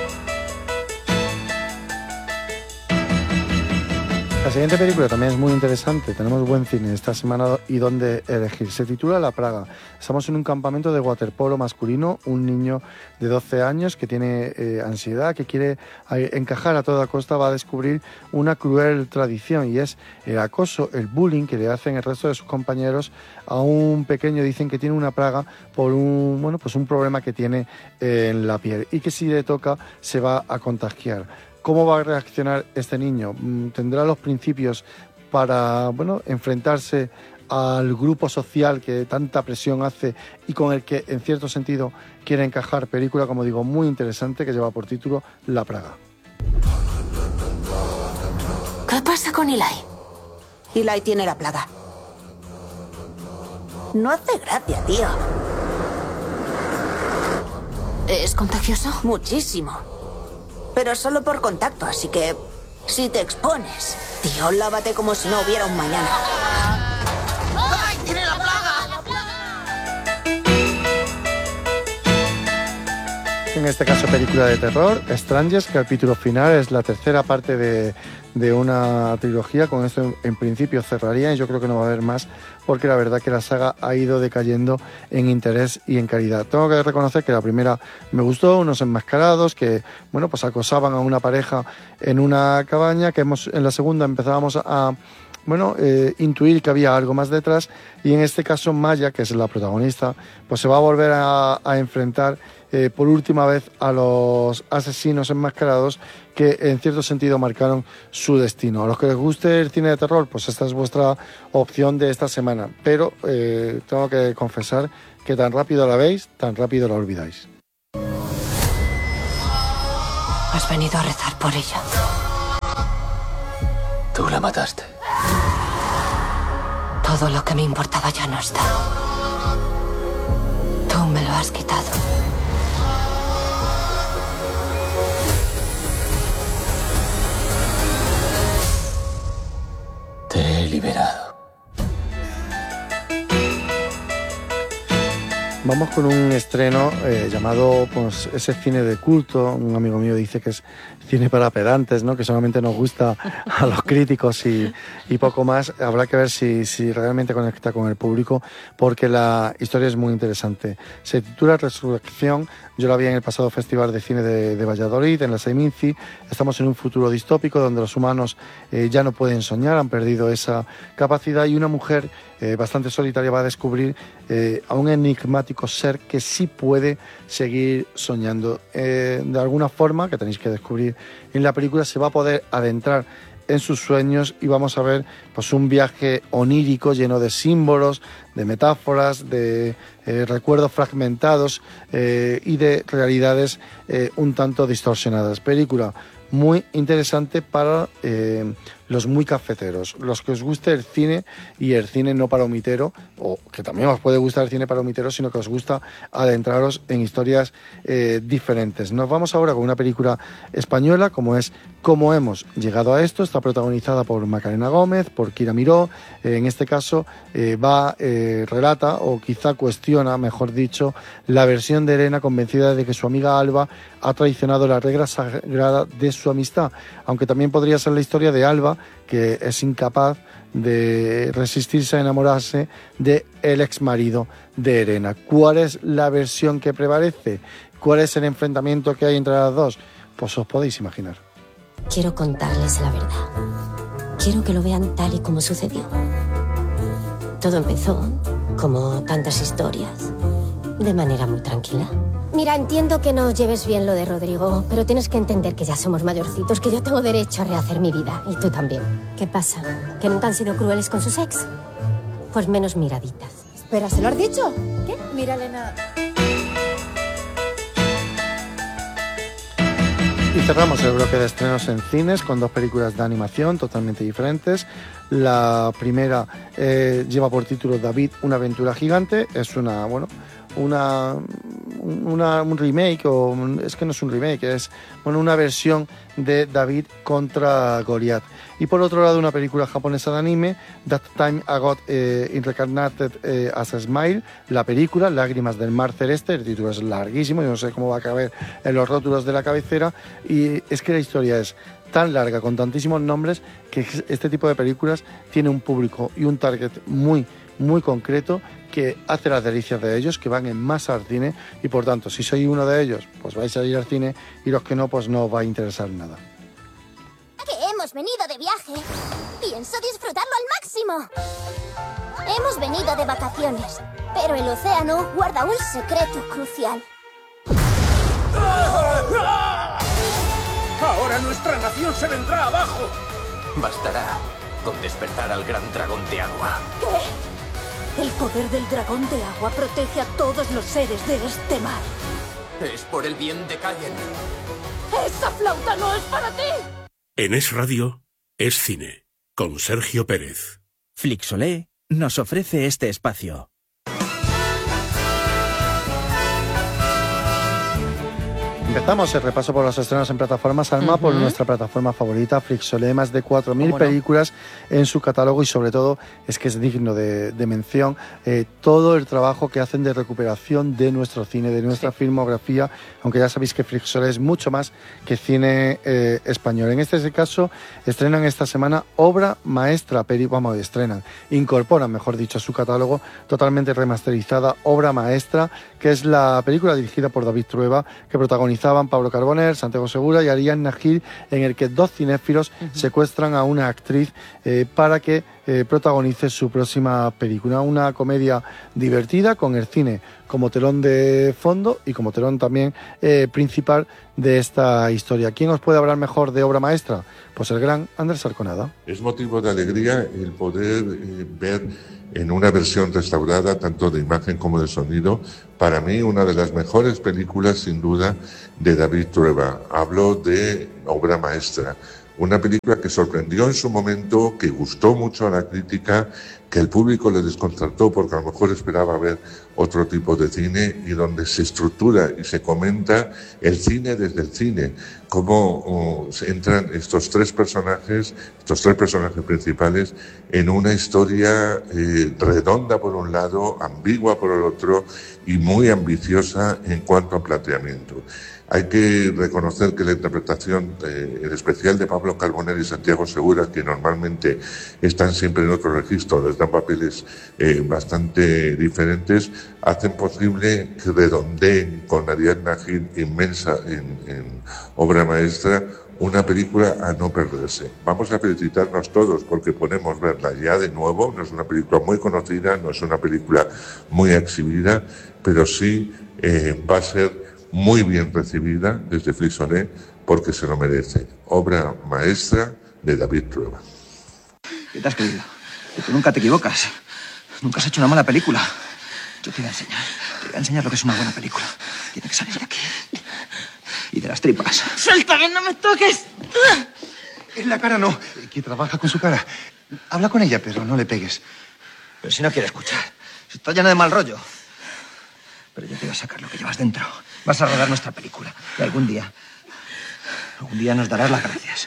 La siguiente película también es muy interesante. Tenemos buen cine esta semana y dónde elegir. Se titula La Praga. Estamos en un campamento de waterpolo masculino. Un niño de doce años que tiene eh, ansiedad, que quiere eh, encajar a toda costa, va a descubrir una cruel tradición, y es el acoso, el bullying que le hacen el resto de sus compañeros a un pequeño. Dicen que tiene una praga por un, bueno, pues un problema que tiene eh, en la piel, y que si le toca se va a contagiar. ¿Cómo va a reaccionar este niño? ¿Tendrá los principios para, bueno, enfrentarse al grupo social que tanta presión hace y con el que, en cierto sentido, quiere encajar? Película, como digo, muy interesante, que lleva por título La Praga. ¿Qué pasa con Eli? Eli tiene la plaga. No hace gracia, tío. ¿Es contagioso? Muchísimo. Pero solo por contacto, así que si te expones, tío, lávate como si no hubiera un mañana. ¡Ay, tiene la plaga! en este caso película de terror, Strangers, capítulo final, es la tercera parte de, de una trilogía. Con esto en, en principio cerraría y yo creo que no va a haber más, porque la verdad que la saga ha ido decayendo en interés y en calidad. Tengo que reconocer que la primera me gustó, unos enmascarados que, bueno, pues acosaban a una pareja en una cabaña, que hemos, en la segunda empezábamos a... bueno, eh, intuir que había algo más detrás, y en este caso Maya, que es la protagonista, pues se va a volver a, a enfrentar eh, por última vez a los asesinos enmascarados que en cierto sentido marcaron su destino. A los que les guste el cine de terror, pues esta es vuestra opción de esta semana, pero eh, tengo que confesar que tan rápido la veis, tan rápido la olvidáis. Has venido a rezar por ella. Tú la mataste. Todo lo que me importaba ya no está. Tú me lo has quitado. Te he liberado. Vamos con un estreno eh, llamado, pues, ese cine de culto. Un amigo mío dice que es cine para pedantes, ¿no? Que solamente nos gusta a los críticos y, y poco más. Habrá que ver si, si realmente conecta con el público, porque la historia es muy interesante. Se titula Resurrección. Yo la vi en el pasado Festival de Cine de, de Valladolid, en la Seminci. Estamos en un futuro distópico donde los humanos eh, ya no pueden soñar, han perdido esa capacidad, y una mujer eh, bastante solitaria va a descubrir eh, a un enigmático ser que sí puede seguir soñando. Eh, de alguna forma, que tenéis que descubrir en la película, se va a poder adentrar en sus sueños y vamos a ver, pues, un viaje onírico lleno de símbolos, de metáforas, de eh, recuerdos fragmentados eh, y de realidades eh, un tanto distorsionadas. Película muy interesante para eh, los muy cafeteros, los que os guste el cine, y el cine no palomitero, o que también os puede gustar el cine palomitero, sino que os gusta adentraros en historias eh, diferentes. Nos vamos ahora con una película española, como es Cómo hemos llegado a esto. Está protagonizada por Macarena Gómez, por Kira Miró. Eh, en este caso eh, va, eh, relata, o quizá cuestiona, mejor dicho, la versión de Elena, convencida de que su amiga Alba ha traicionado la regla sagrada de su amistad, aunque también podría ser la historia de Alba, que es incapaz de resistirse a enamorarse de el ex marido de Elena. ¿Cuál es la versión que prevalece? ¿Cuál es el enfrentamiento que hay entre las dos? Pues os podéis imaginar. Quiero contarles la verdad. Quiero que lo vean tal y como sucedió. Todo empezó, como tantas historias, de manera muy tranquila. Mira, entiendo que no lleves bien lo de Rodrigo, pero tienes que entender que ya somos mayorcitos, que yo tengo derecho a rehacer mi vida, y tú también. ¿Qué pasa? ¿Que nunca han sido crueles con sus ex? Pues menos miraditas. Espera, ¿se lo has dicho? ¿Qué? Mira, Elena... Y cerramos el bloque de estrenos en cines con dos películas de animación totalmente diferentes. La primera eh, lleva por título David, una aventura gigante. Es una, bueno, una, una un remake, o es que no es un remake, es, bueno, una versión de David contra Goliat. Y por otro lado, una película japonesa de anime, That Time I Got eh, Reincarnated eh, as a Smile, la película Lágrimas del Mar Celeste. El título es larguísimo, yo no sé cómo va a caber en los rótulos de la cabecera, y es que la historia es tan larga, con tantísimos nombres, que este tipo de películas tiene un público y un target muy, muy concreto, que hace las delicias de ellos, que van en masa al cine, y por tanto, si sois uno de ellos, pues vais a ir al cine, y los que no, pues no os va a interesar nada. Que hemos venido de viaje, pienso disfrutarlo al máximo. Hemos venido de vacaciones, pero el océano guarda un secreto crucial. ¡Ahora nuestra nación se vendrá abajo! Bastará con despertar al gran dragón de agua. ¿Qué? El poder del dragón de agua protege a todos los seres de este mar. Es por el bien de Cayen. ¡Esa flauta no es para ti! En Es Radio, Es Cine, con Sergio Pérez. Flixolé nos ofrece este espacio. Empezamos el repaso por los estrenos en plataformas, Alma, uh-huh. por nuestra plataforma favorita, Flixolé, más de cuatro mil películas no? en su catálogo, y sobre todo es que es digno de, de mención eh, todo el trabajo que hacen de recuperación de nuestro cine, de nuestra sí. filmografía, aunque ya sabéis que Flixolé es mucho más que cine eh, español. En este caso, estrenan esta semana obra maestra, peri, vamos, estrenan, incorporan, mejor dicho, a su catálogo totalmente remasterizada, obra maestra, que es la película dirigida por David Trueba, que protagonizaban Pablo Carbonell, Santiago Segura y Ariadna Najil, en el que dos cinéfilos uh-huh. secuestran a una actriz eh, para que eh, protagonice su próxima película. Una comedia divertida con el cine como telón de fondo y como telón también eh, principal de esta historia. ¿Quién os puede hablar mejor de obra maestra? Pues el gran Andrés Arconada. Es motivo de alegría el poder eh, ver en una versión restaurada, tanto de imagen como de sonido, para mí una de las mejores películas, sin duda, de David Trueba. Hablo de obra maestra. Una película que sorprendió en su momento, que gustó mucho a la crítica, que el público le desconcertó porque a lo mejor esperaba ver otro tipo de cine, y donde se estructura y se comenta el cine desde el cine, cómo oh, entran estos tres personajes, estos tres personajes principales en una historia eh, redonda por un lado, ambigua por el otro y muy ambiciosa en cuanto a planteamiento. Hay que reconocer que la interpretación, eh, en especial de Pablo Carbonell y Santiago Segura, que normalmente están siempre en otro registro, les dan papeles eh, bastante diferentes, hacen posible que redondeen con Ariadna Najil, inmensa en, en obra maestra, una película a no perderse. Vamos a felicitarnos todos porque podemos verla ya de nuevo. No es una película muy conocida, no es una película muy exhibida, pero sí eh, va a ser muy bien recibida desde Flixolé porque se lo merece. Obra maestra de David Trueba. ¿Qué te has creído? Que tú nunca te equivocas. Nunca has hecho una mala película. Yo te voy a enseñar. Te voy a enseñar lo que es una buena película. Tiene que salir de aquí. Y de las tripas. ¡Suéltame, no me toques! En la cara no. Que trabaja con su cara. Habla con ella, pero no le pegues. Pero si no quiere escuchar. Si está llena de mal rollo. Pero yo te voy a sacar lo que llevas dentro. Vas a rodar nuestra película. Y algún día... Algún día nos darás las gracias.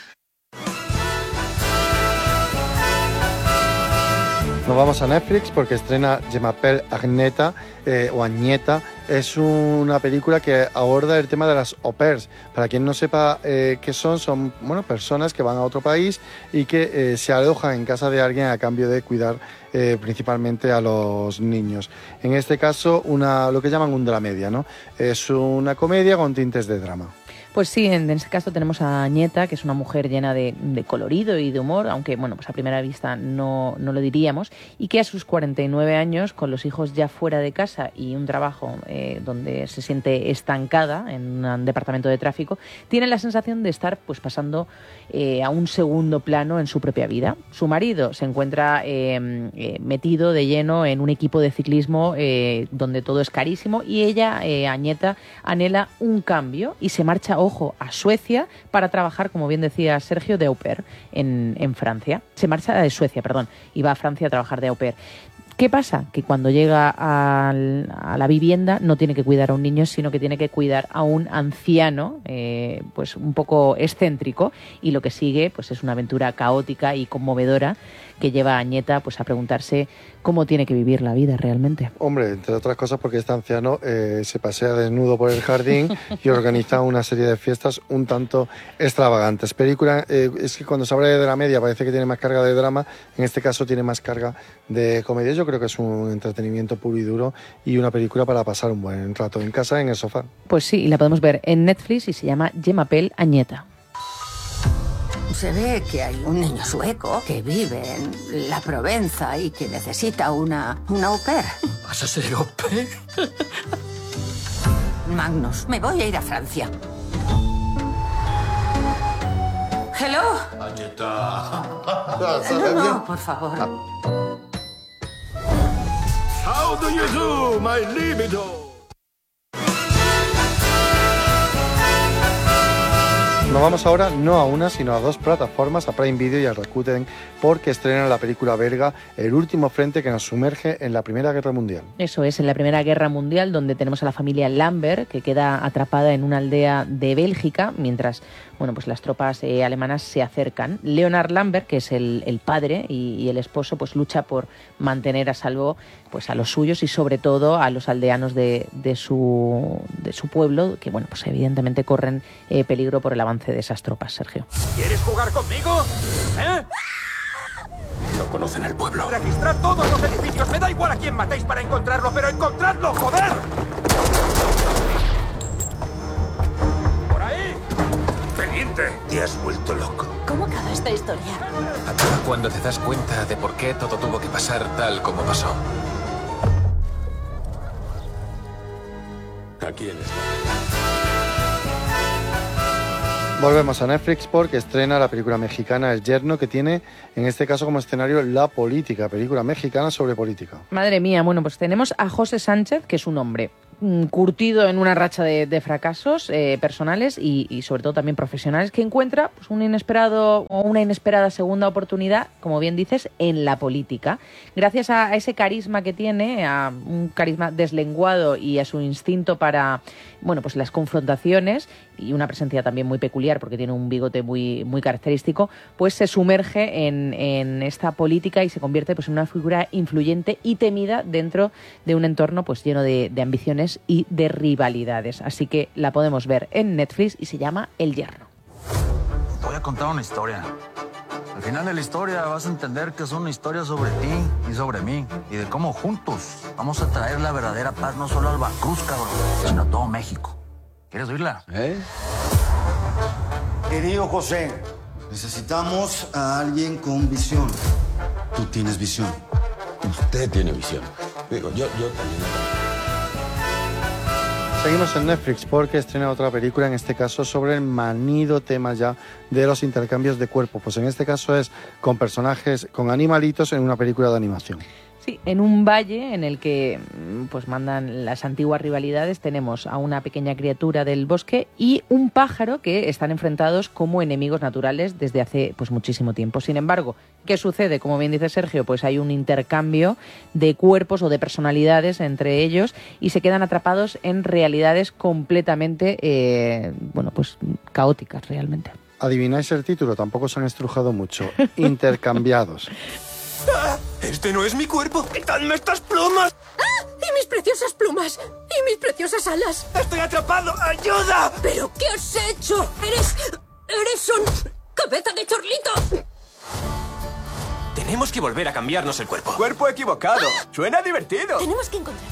Nos vamos a Netflix porque estrena Je m'appelle Agneta, eh, o Agneta. Es una película que aborda el tema de las au pairs. Para quien no sepa eh, qué son, son bueno, personas que van a otro país y que eh, se alojan en casa de alguien a cambio de cuidar eh, principalmente a los niños. En este caso, una, lo que llaman un dramedia, ¿no? Es una comedia con tintes de drama. Pues sí, en este caso tenemos a Agneta, que es una mujer llena de, de colorido y de humor, aunque bueno, pues a primera vista no, no lo diríamos, y que a sus cuarenta y nueve años, con los hijos ya fuera de casa y un trabajo eh, donde se siente estancada en un departamento de tráfico, tiene la sensación de estar pues pasando eh, a un segundo plano en su propia vida. Su marido se encuentra eh, eh, metido de lleno en un equipo de ciclismo eh, donde todo es carísimo, y ella, eh, Agneta, anhela un cambio y se marcha, ojo, a Suecia para trabajar, como bien decía Sergio, de au pair en, en Francia. Se marcha de Suecia, perdón, y va a Francia a trabajar de au pair. ¿Qué pasa? Que cuando llega al, a la vivienda no tiene que cuidar a un niño, sino que tiene que cuidar a un anciano, eh, pues un poco excéntrico, y lo que sigue pues es una aventura caótica y conmovedora que lleva a Agneta pues a preguntarse cómo tiene que vivir la vida realmente. Hombre, entre otras cosas porque este anciano eh, se pasea desnudo por el jardín y organiza una serie de fiestas un tanto extravagantes. Película, eh, es que cuando se habla de la media parece que tiene más carga de drama, en este caso tiene más carga de comedia. Yo creo que es un entretenimiento puro y duro y una película para pasar un buen rato en casa, en el sofá. Pues sí, y la podemos ver en Netflix y se llama Je m'appelle Agneta. Se ve que hay un niño sueco que vive en la Provenza y que necesita una, una au pair. ¿Vas a ser au pair? Magnus, me voy a ir a Francia. ¿Hello? Agneta. No, no, por favor. How do you do, my libido? Nos vamos ahora no a una, sino a dos plataformas, a Prime Video y a Rakuten, porque estrenan la película belga El último frente, que nos sumerge en la Primera Guerra Mundial. Eso es, en la Primera Guerra Mundial, donde tenemos a la familia Lambert, que queda atrapada en una aldea de Bélgica, mientras bueno, pues las tropas eh, alemanas se acercan. Leonard Lambert, que es el, el padre y, y el esposo, pues lucha por mantener a salvo pues a los suyos y sobre todo a los aldeanos de, de, su, de su pueblo, que bueno, pues evidentemente corren eh, peligro por el avance de esas tropas, Sergio. ¿Quieres jugar conmigo? ¿Eh? No conocen el pueblo. Registrad todos los edificios. Me da igual a quién matéis para encontrarlo, pero encontradlo, joder. ¡Por ahí! ¡Teniente! Te has vuelto loco. ¿Cómo acaba esta historia? Acaba cuando te das cuenta de por qué todo tuvo que pasar tal como pasó. ¿A quién está? Volvemos a Netflix porque estrena la película mexicana El Yerno, que tiene en este caso como escenario la política, película mexicana sobre política. Madre mía, bueno, pues tenemos a José Sánchez, que es un hombre curtido en una racha de, de fracasos eh, personales y, y sobre todo también profesionales, que encuentra pues, un inesperado o una inesperada segunda oportunidad, como bien dices, en la política. Gracias a ese carisma que tiene, a un carisma deslenguado y a su instinto para bueno, pues las confrontaciones y una presencia también muy peculiar porque tiene un bigote muy, muy característico, pues se sumerge en, en esta política y se convierte pues, en una figura influyente y temida dentro de un entorno pues, lleno de, de ambiciones y de rivalidades. Así que la podemos ver en Netflix y se llama El Yerno. Te voy a contar una historia. Al final de la historia vas a entender que es una historia sobre ti y sobre mí y de cómo juntos vamos a traer la verdadera paz no solo al Veracruz, cabrón, sino a todo México. ¿Quieres oírla? ¿Eh? Querido José, necesitamos a alguien con visión. Tú tienes visión. Usted tiene visión. Digo, yo, yo también. Seguimos en Netflix porque estrena otra película, en este caso sobre el manido tema ya de los intercambios de cuerpo. Pues en este caso es con personajes, con animalitos en una película de animación. Sí, en un valle en el que pues mandan las antiguas rivalidades tenemos a una pequeña criatura del bosque y un pájaro que están enfrentados como enemigos naturales desde hace pues muchísimo tiempo. Sin embargo, ¿qué sucede? Como bien dice Sergio, pues hay un intercambio de cuerpos o de personalidades entre ellos y se quedan atrapados en realidades completamente eh, bueno, pues caóticas realmente. ¿Adivináis el título? Tampoco se han estrujado mucho. Intercambiados. ¡Este no es mi cuerpo! ¡Quitadme estas plumas! ¡Ah! ¡Y mis preciosas plumas! ¡Y mis preciosas alas! ¡Estoy atrapado! ¡Ayuda! ¿Pero qué has hecho? ¡Eres... eres un... cabeza de chorlito! Tenemos que volver a cambiarnos el cuerpo. ¡Cuerpo equivocado! ¡Ah! ¡Suena divertido! Tenemos que encontrar...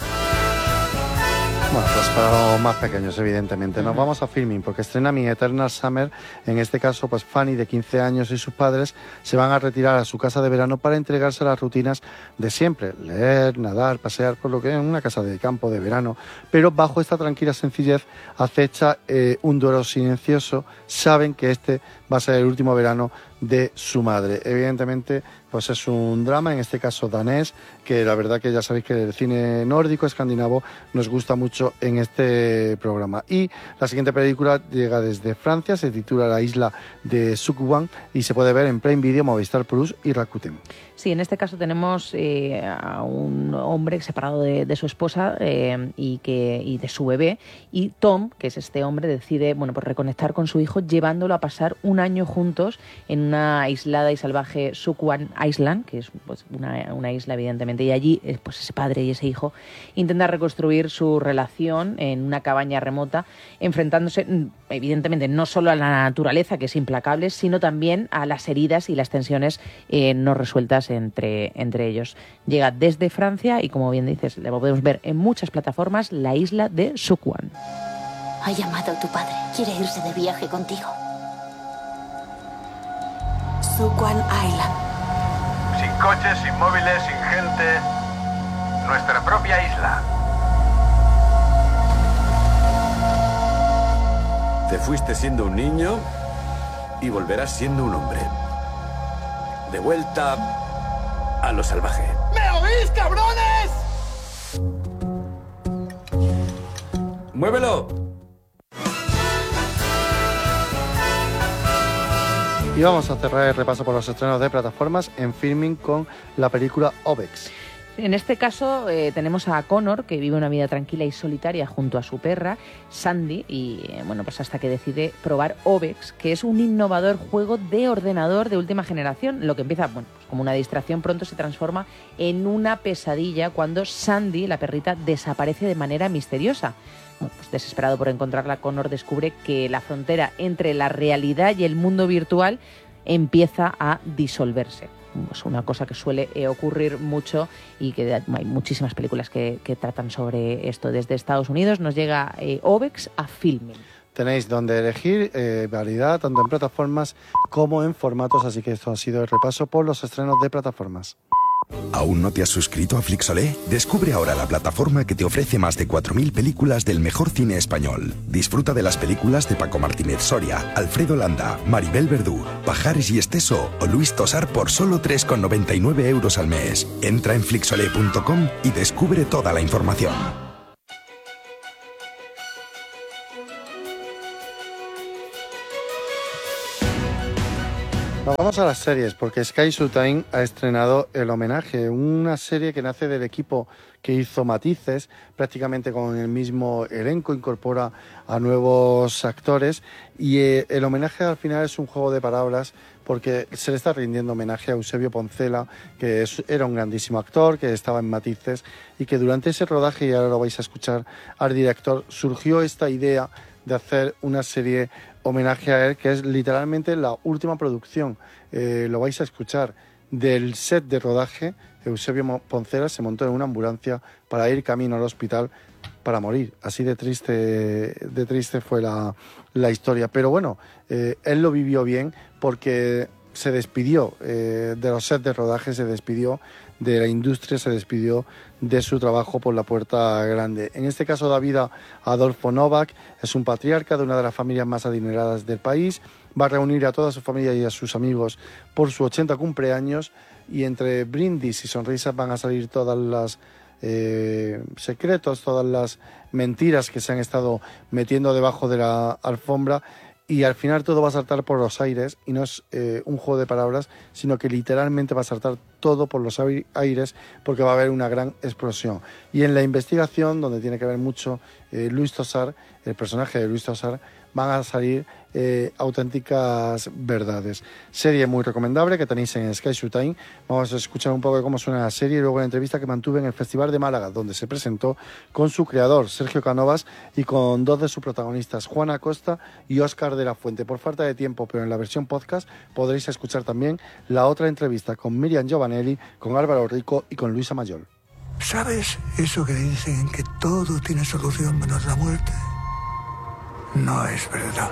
Bueno, pues para los más pequeños, evidentemente. Nos vamos a Filmin porque estrena Mi Eternal Summer. En este caso, pues Fanny, de quince años, y sus padres se van a retirar a su casa de verano para entregarse a las rutinas de siempre. Leer, nadar, pasear por lo que es una casa de campo de verano. Pero bajo esta tranquila sencillez acecha eh, un duelo silencioso. Saben que este va a ser el último verano de su madre. Evidentemente, pues es un drama, en este caso danés, que la verdad que ya sabéis que el cine nórdico, escandinavo, nos gusta mucho en este programa. Y la siguiente película llega desde Francia, se titula La isla de Sukwan y se puede ver en Prime Video, Movistar Plus y Rakuten. Sí, en este caso tenemos eh, a un hombre separado de, de su esposa eh, y, que, y de su bebé, y Tom, que es este hombre, decide bueno, pues reconectar con su hijo llevándolo a pasar un año juntos en una aislada y salvaje Sukwan Island, que es pues, una, una isla evidentemente, y allí pues ese padre y ese hijo intentan reconstruir su relación en una cabaña remota, enfrentándose evidentemente no solo a la naturaleza, que es implacable, sino también a las heridas y las tensiones eh, no resueltas entre, entre ellos. Llega desde Francia y, como bien dices, le podemos ver en muchas plataformas, La isla de Sukwan. Ha llamado a tu padre. Quiere irse de viaje contigo. Sukwan Island. Sin coches, sin móviles, sin gente. Nuestra propia isla. Te fuiste siendo un niño y volverás siendo un hombre. De vuelta a lo salvaje. ¿Me oís, cabrones? ¡Muévelo! Y vamos a cerrar el repaso por los estrenos de plataformas en Filmin con la película Obex. En este caso eh, tenemos a Connor, que vive una vida tranquila y solitaria junto a su perra, Sandy, y eh, bueno, pues hasta que decide probar Obex, que es un innovador juego de ordenador de última generación. Lo que empieza bueno, pues como una distracción pronto se transforma en una pesadilla cuando Sandy, la perrita, desaparece de manera misteriosa. Bueno, pues desesperado por encontrarla, Connor descubre que la frontera entre la realidad y el mundo virtual empieza a disolverse. Pues una cosa que suele eh, ocurrir mucho y que hay muchísimas películas que, que tratan sobre esto. Desde Estados Unidos nos llega eh, Obex a Filmin. Tenéis donde elegir eh, variedad, tanto en plataformas como en formatos, así que esto ha sido el repaso por los estrenos de plataformas. ¿Aún no te has suscrito a Flixolé? Descubre ahora la plataforma que te ofrece más de cuatro mil películas del mejor cine español. Disfruta de las películas de Paco Martínez Soria, Alfredo Landa, Maribel Verdú, Pajares y Esteso o Luis Tosar por solo tres con noventa y nueve euros al mes. Entra en flixolé punto com y descubre toda la información. Nos vamos a las series, porque Sky Showtime ha estrenado El Homenaje, una serie que nace del equipo que hizo Matices, prácticamente con el mismo elenco, incorpora a nuevos actores y eh, El Homenaje al final es un juego de palabras porque se le está rindiendo homenaje a Eusebio Poncela, que es, era un grandísimo actor, que estaba en Matices y que durante ese rodaje, y ahora lo vais a escuchar al director, surgió esta idea de hacer una serie homenaje a él, que es literalmente la última producción, eh, lo vais a escuchar, del set de rodaje. Eusebio Poncela se montó en una ambulancia para ir camino al hospital para morir. Así de triste, de triste fue la, la historia. Pero bueno, eh, él lo vivió bien porque se despidió eh, de los sets de rodaje, se despidió de la industria, se despidió de su trabajo por la puerta grande. En este caso da vida a Adolfo Novak, es un patriarca de una de las familias más adineradas del país, va a reunir a toda su familia y a sus amigos por su ochenta cumpleaños y entre brindis y sonrisas van a salir todas las eh, secretos, todas las mentiras que se han estado metiendo debajo de la alfombra. Y al final todo va a saltar por los aires y no es eh, un juego de palabras, sino que literalmente va a saltar todo por los aires porque va a haber una gran explosión. Y en la investigación, donde tiene que ver mucho eh, Luis Tosar, el personaje de Luis Tosar, van a salir eh, auténticas verdades. Serie muy recomendable que tenéis en Sky Showtime. Vamos a escuchar un poco de cómo suena la serie y luego la entrevista que mantuve en el Festival de Málaga, donde se presentó con su creador, Sergio Cánovas, y con dos de sus protagonistas, Juana Acosta y Óscar de la Fuente. Por falta de tiempo, pero en la versión podcast, podréis escuchar también la otra entrevista con Miriam Giovanelli, con Álvaro Rico y con Luisa Mayol. ¿Sabes eso que dicen que todo tiene solución menos la muerte? No es verdad.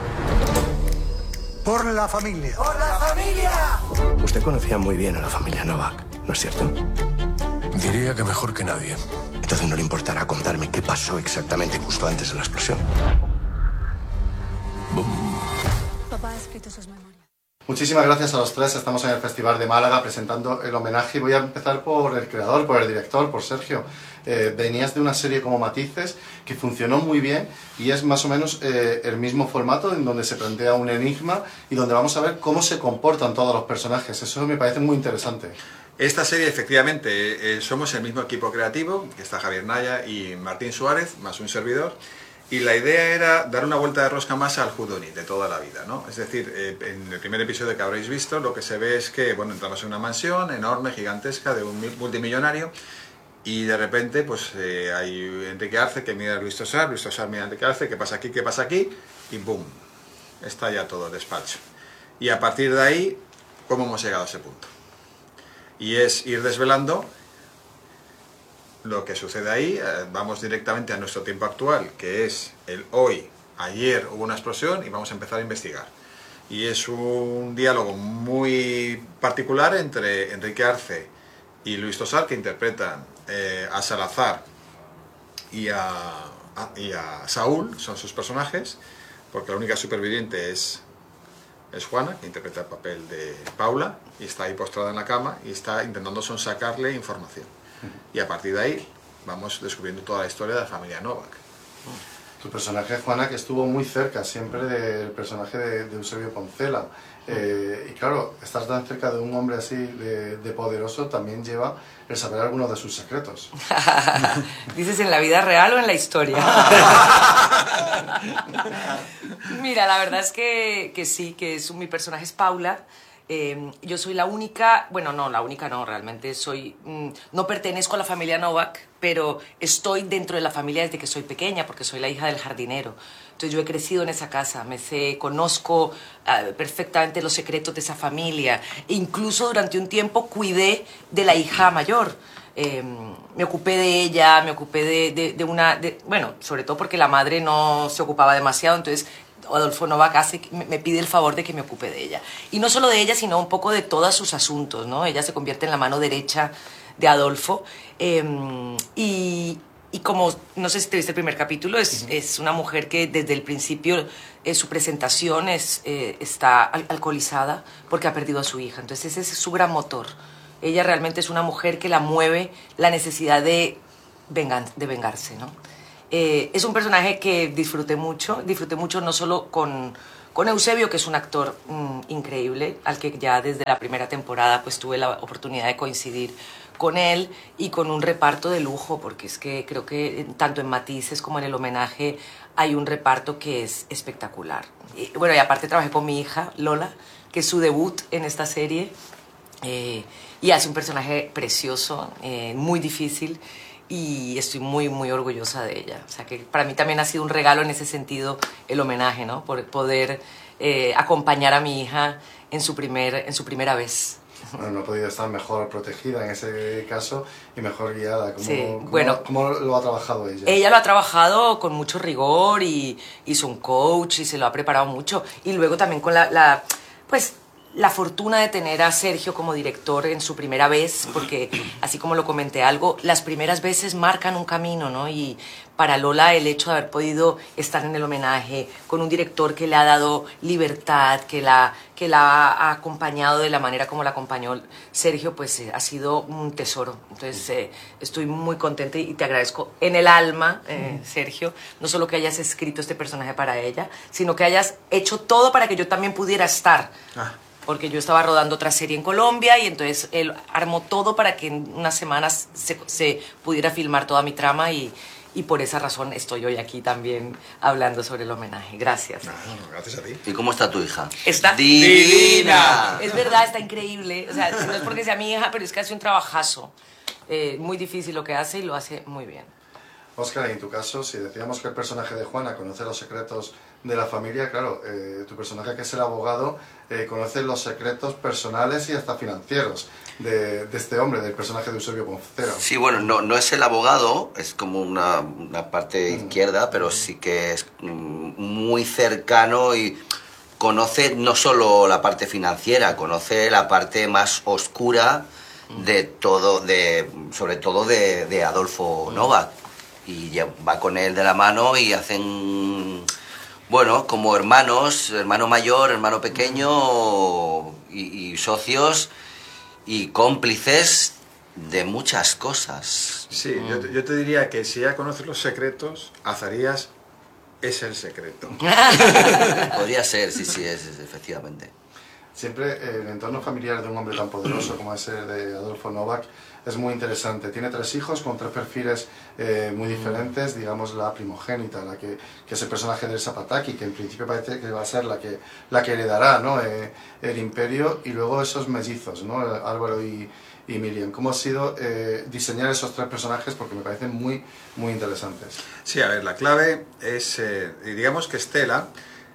Por la familia. ¡Por la familia! Usted conocía muy bien a la familia Novak, ¿no es cierto? Diría que mejor que nadie. Entonces no le importará contarme qué pasó exactamente justo antes de la explosión. Papá ha escrito sus memorias. Muchísimas gracias a los tres. Estamos en el Festival de Málaga presentando El Homenaje y voy a empezar por el creador, por el director, por Sergio. Eh, venías de una serie como Matices que funcionó muy bien y es más o menos eh, el mismo formato en donde se plantea un enigma y donde vamos a ver cómo se comportan todos los personajes. Eso me parece muy interesante. Esta serie, efectivamente, eh, somos el mismo equipo creativo, que está Javier Naya y Martín Suárez, más un servidor. Y la idea era dar una vuelta de rosca más al whodunit de toda la vida, ¿no? Es decir, eh, en el primer episodio que habréis visto, lo que se ve es que, bueno, entramos en una mansión enorme, gigantesca, de un multimillonario, y de repente, pues, eh, hay Enrique Arce que mira a Luis Tosar, Luis Tosar mira a Enrique Arce, ¿qué pasa aquí, qué pasa aquí? Y ¡boom! Está ya todo el despacho. Y a partir de ahí, ¿cómo hemos llegado a ese punto? Y es ir desvelando lo que sucede ahí. Vamos directamente a nuestro tiempo actual, que es el hoy. Ayer hubo una explosión y vamos a empezar a investigar. Y es un diálogo muy particular entre Enrique Arce y Luis Tosar, que interpretan eh, a Salazar y a, a, y a Saúl, son sus personajes, porque la única superviviente es, es Juana, que interpreta el papel de Paula, y está ahí postrada en la cama y está intentando sonsacarle información. Y a partir de ahí vamos descubriendo toda la historia de la familia Novak. Tu personaje, Juana, que estuvo muy cerca siempre del personaje de, de Eusebio Poncela. Eh, y claro, estar tan cerca de un hombre así de, de poderoso también lleva el saber algunos de sus secretos. ¿Dices en la vida real o en la historia? Mira, la verdad es que, que sí, que es, mi personaje es Paula. Eh, yo soy la única, bueno, no, la única no, realmente soy, mm, no pertenezco a la familia Novak, pero estoy dentro de la familia desde que soy pequeña, porque soy la hija del jardinero. Entonces yo he crecido en esa casa, me sé, conozco uh, perfectamente los secretos de esa familia. E incluso durante un tiempo cuidé de la hija mayor. Eh, me ocupé de ella, me ocupé de, de, de una, de, bueno, sobre todo porque la madre no se ocupaba demasiado, entonces Adolfo Novak hace, me pide el favor de que me ocupe de ella. Y no solo de ella, sino un poco de todos sus asuntos, ¿no? Ella se convierte en la mano derecha de Adolfo. Eh, y, y como, no sé si te viste el primer capítulo, es, uh-huh. es una mujer que desde el principio, eh, su presentación es, eh, está al alcoholizada porque ha perdido a su hija. Entonces ese es su gran motor. Ella realmente es una mujer que la mueve la necesidad de, vengan, de vengarse, ¿no? Eh, es un personaje que disfruté mucho, disfruté mucho no solo con, con Eusebio, que es un actor mmm, increíble, al que ya desde la primera temporada pues tuve la oportunidad de coincidir con él, y con un reparto de lujo, porque es que creo que tanto en Matices como en el homenaje hay un reparto que es espectacular. Y, bueno, y aparte trabajé con mi hija, Lola, que es su debut en esta serie, eh, y hace un personaje precioso, eh, muy difícil, y estoy muy, muy orgullosa de ella. O sea, que para mí también ha sido un regalo en ese sentido el homenaje, ¿no? Por poder eh, acompañar a mi hija en su, primer, en su primera vez. Bueno, no ha podido estar mejor protegida en ese caso y mejor guiada. ¿Cómo, sí, cómo, bueno, ¿Cómo lo ha trabajado ella? Ella lo ha trabajado con mucho rigor y hizo un coach y se lo ha preparado mucho. Y luego también con la, la pues... la fortuna de tener a Sergio como director en su primera vez, porque así como lo comenté algo, las primeras veces marcan un camino, ¿no? Y para Lola el hecho de haber podido estar en el homenaje con un director que le ha dado libertad, que la, que la ha acompañado de la manera como la acompañó Sergio, pues eh, ha sido un tesoro. Entonces eh, estoy muy contenta y te agradezco en el alma, eh, Sergio, no solo que hayas escrito este personaje para ella, sino que hayas hecho todo para que yo también pudiera estar. Ah. Porque yo estaba rodando otra serie en Colombia y entonces él armó todo para que en unas semanas se, se pudiera filmar toda mi trama, y, y por esa razón estoy hoy aquí también hablando sobre el homenaje. Gracias. No, no, gracias a ti. ¿Y cómo está tu hija? Está divina. Es verdad, está increíble. O sea, no es porque sea mi hija, pero es que hace un trabajazo. Eh, muy difícil lo que hace y lo hace muy bien. Óscar, en tu caso, si decíamos que el personaje de Juana conoce los secretos de la familia, claro, eh, tu personaje, que es el abogado, eh, conoce los secretos personales y hasta financieros de, de este hombre, del personaje de Eusebio Poncela. Sí, bueno, no, no es el abogado, es como una, una parte mm. izquierda, pero sí que es muy cercano y conoce no solo la parte financiera, conoce la parte más oscura de todo, de, sobre todo de, de Adolfo Novak. Y va con él de la mano y hacen, bueno, como hermanos, hermano mayor, hermano pequeño, y, y socios y cómplices de muchas cosas. Sí, mm. yo, te, yo te diría que si ya conoces los secretos, Azarías es el secreto. Podría ser, sí, sí, es, es efectivamente. Siempre el entorno familiar de un hombre tan poderoso como es el de Adolfo Novak es muy interesante. Tiene tres hijos con tres perfiles eh, muy diferentes. Digamos, la primogénita, la que, que es el personaje de Elsa Pataki, que en principio parece que va a ser la que, la que heredará, ¿no? eh, el imperio, y luego esos mellizos, ¿no? Álvaro y, y Miriam. ¿Cómo ha sido eh, diseñar esos tres personajes? Porque me parecen muy, muy interesantes. Sí, a ver, la clave es, eh, digamos que Estela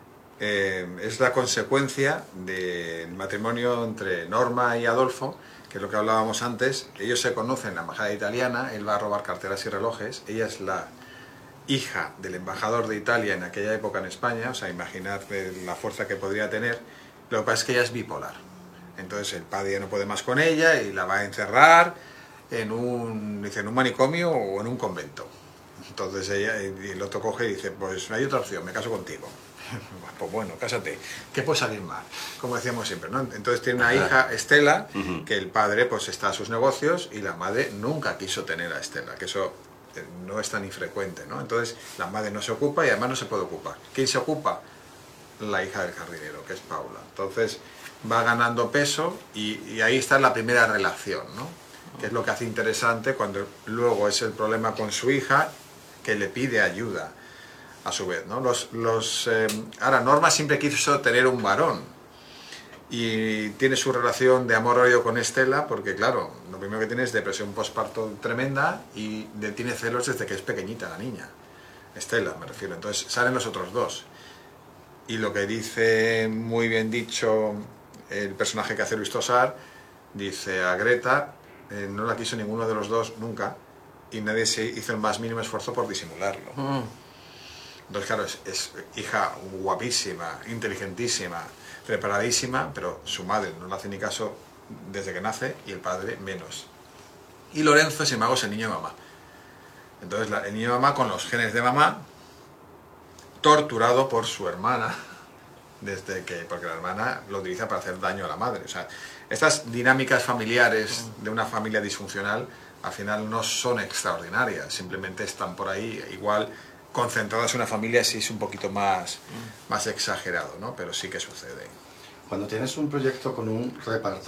Eh, es la consecuencia del matrimonio entre Norma y Adolfo, que es lo que hablábamos antes. Ellos se conocen en la embajada italiana, él va a robar carteras y relojes, ella es la hija del embajador de Italia en aquella época en España, o sea, imaginar la fuerza que podría tener. Lo que pasa es que ella es bipolar, entonces el padre ya no puede más con ella y la va a encerrar en un, dice, en un manicomio o en un convento. Entonces ella, y el otro coge y dice, pues no hay otra opción, me caso contigo. Pues bueno, cásate, ¿qué puede salir mal? Como decíamos siempre, ¿no? Entonces tiene una hija, Estela, uh-huh. que el padre pues está a sus negocios y la madre nunca quiso tener a Estela, que eso no es tan infrecuente, ¿no? Entonces la madre no se ocupa y además no se puede ocupar. ¿Quién se ocupa? La hija del jardinero, que es Paula. Entonces va ganando peso y, y ahí está la primera relación, ¿no? Que es lo que hace interesante cuando luego es el problema con su hija, que le pide ayuda a su vez, ¿no? Los, los, eh, ahora, Norma siempre quiso tener un varón y tiene su relación de amor-odio con Estela porque, claro, lo primero que tiene es depresión postparto tremenda y de, tiene celos desde que es pequeñita la niña, Estela me refiero. Entonces salen los otros dos y lo que dice muy bien dicho el personaje que hace Luis Tosar, dice a Greta, eh, no la quiso ninguno de los dos nunca y nadie se hizo el más mínimo esfuerzo por disimularlo. Mm. Entonces, claro, es, es hija guapísima, inteligentísima, preparadísima, pero su madre no le hace ni caso desde que nace y el padre menos. Y Lorenzo, sin embargo, es el niño de mamá. Entonces, la, el niño de mamá con los genes de mamá, torturado por su hermana, desde que, porque la hermana lo utiliza para hacer daño a la madre. O sea, estas dinámicas familiares de una familia disfuncional al final no son extraordinarias, simplemente están por ahí, igual concentradas en una familia sí es un poquito más, más exagerado, ¿no? Pero sí que sucede. Cuando tienes un proyecto con un reparto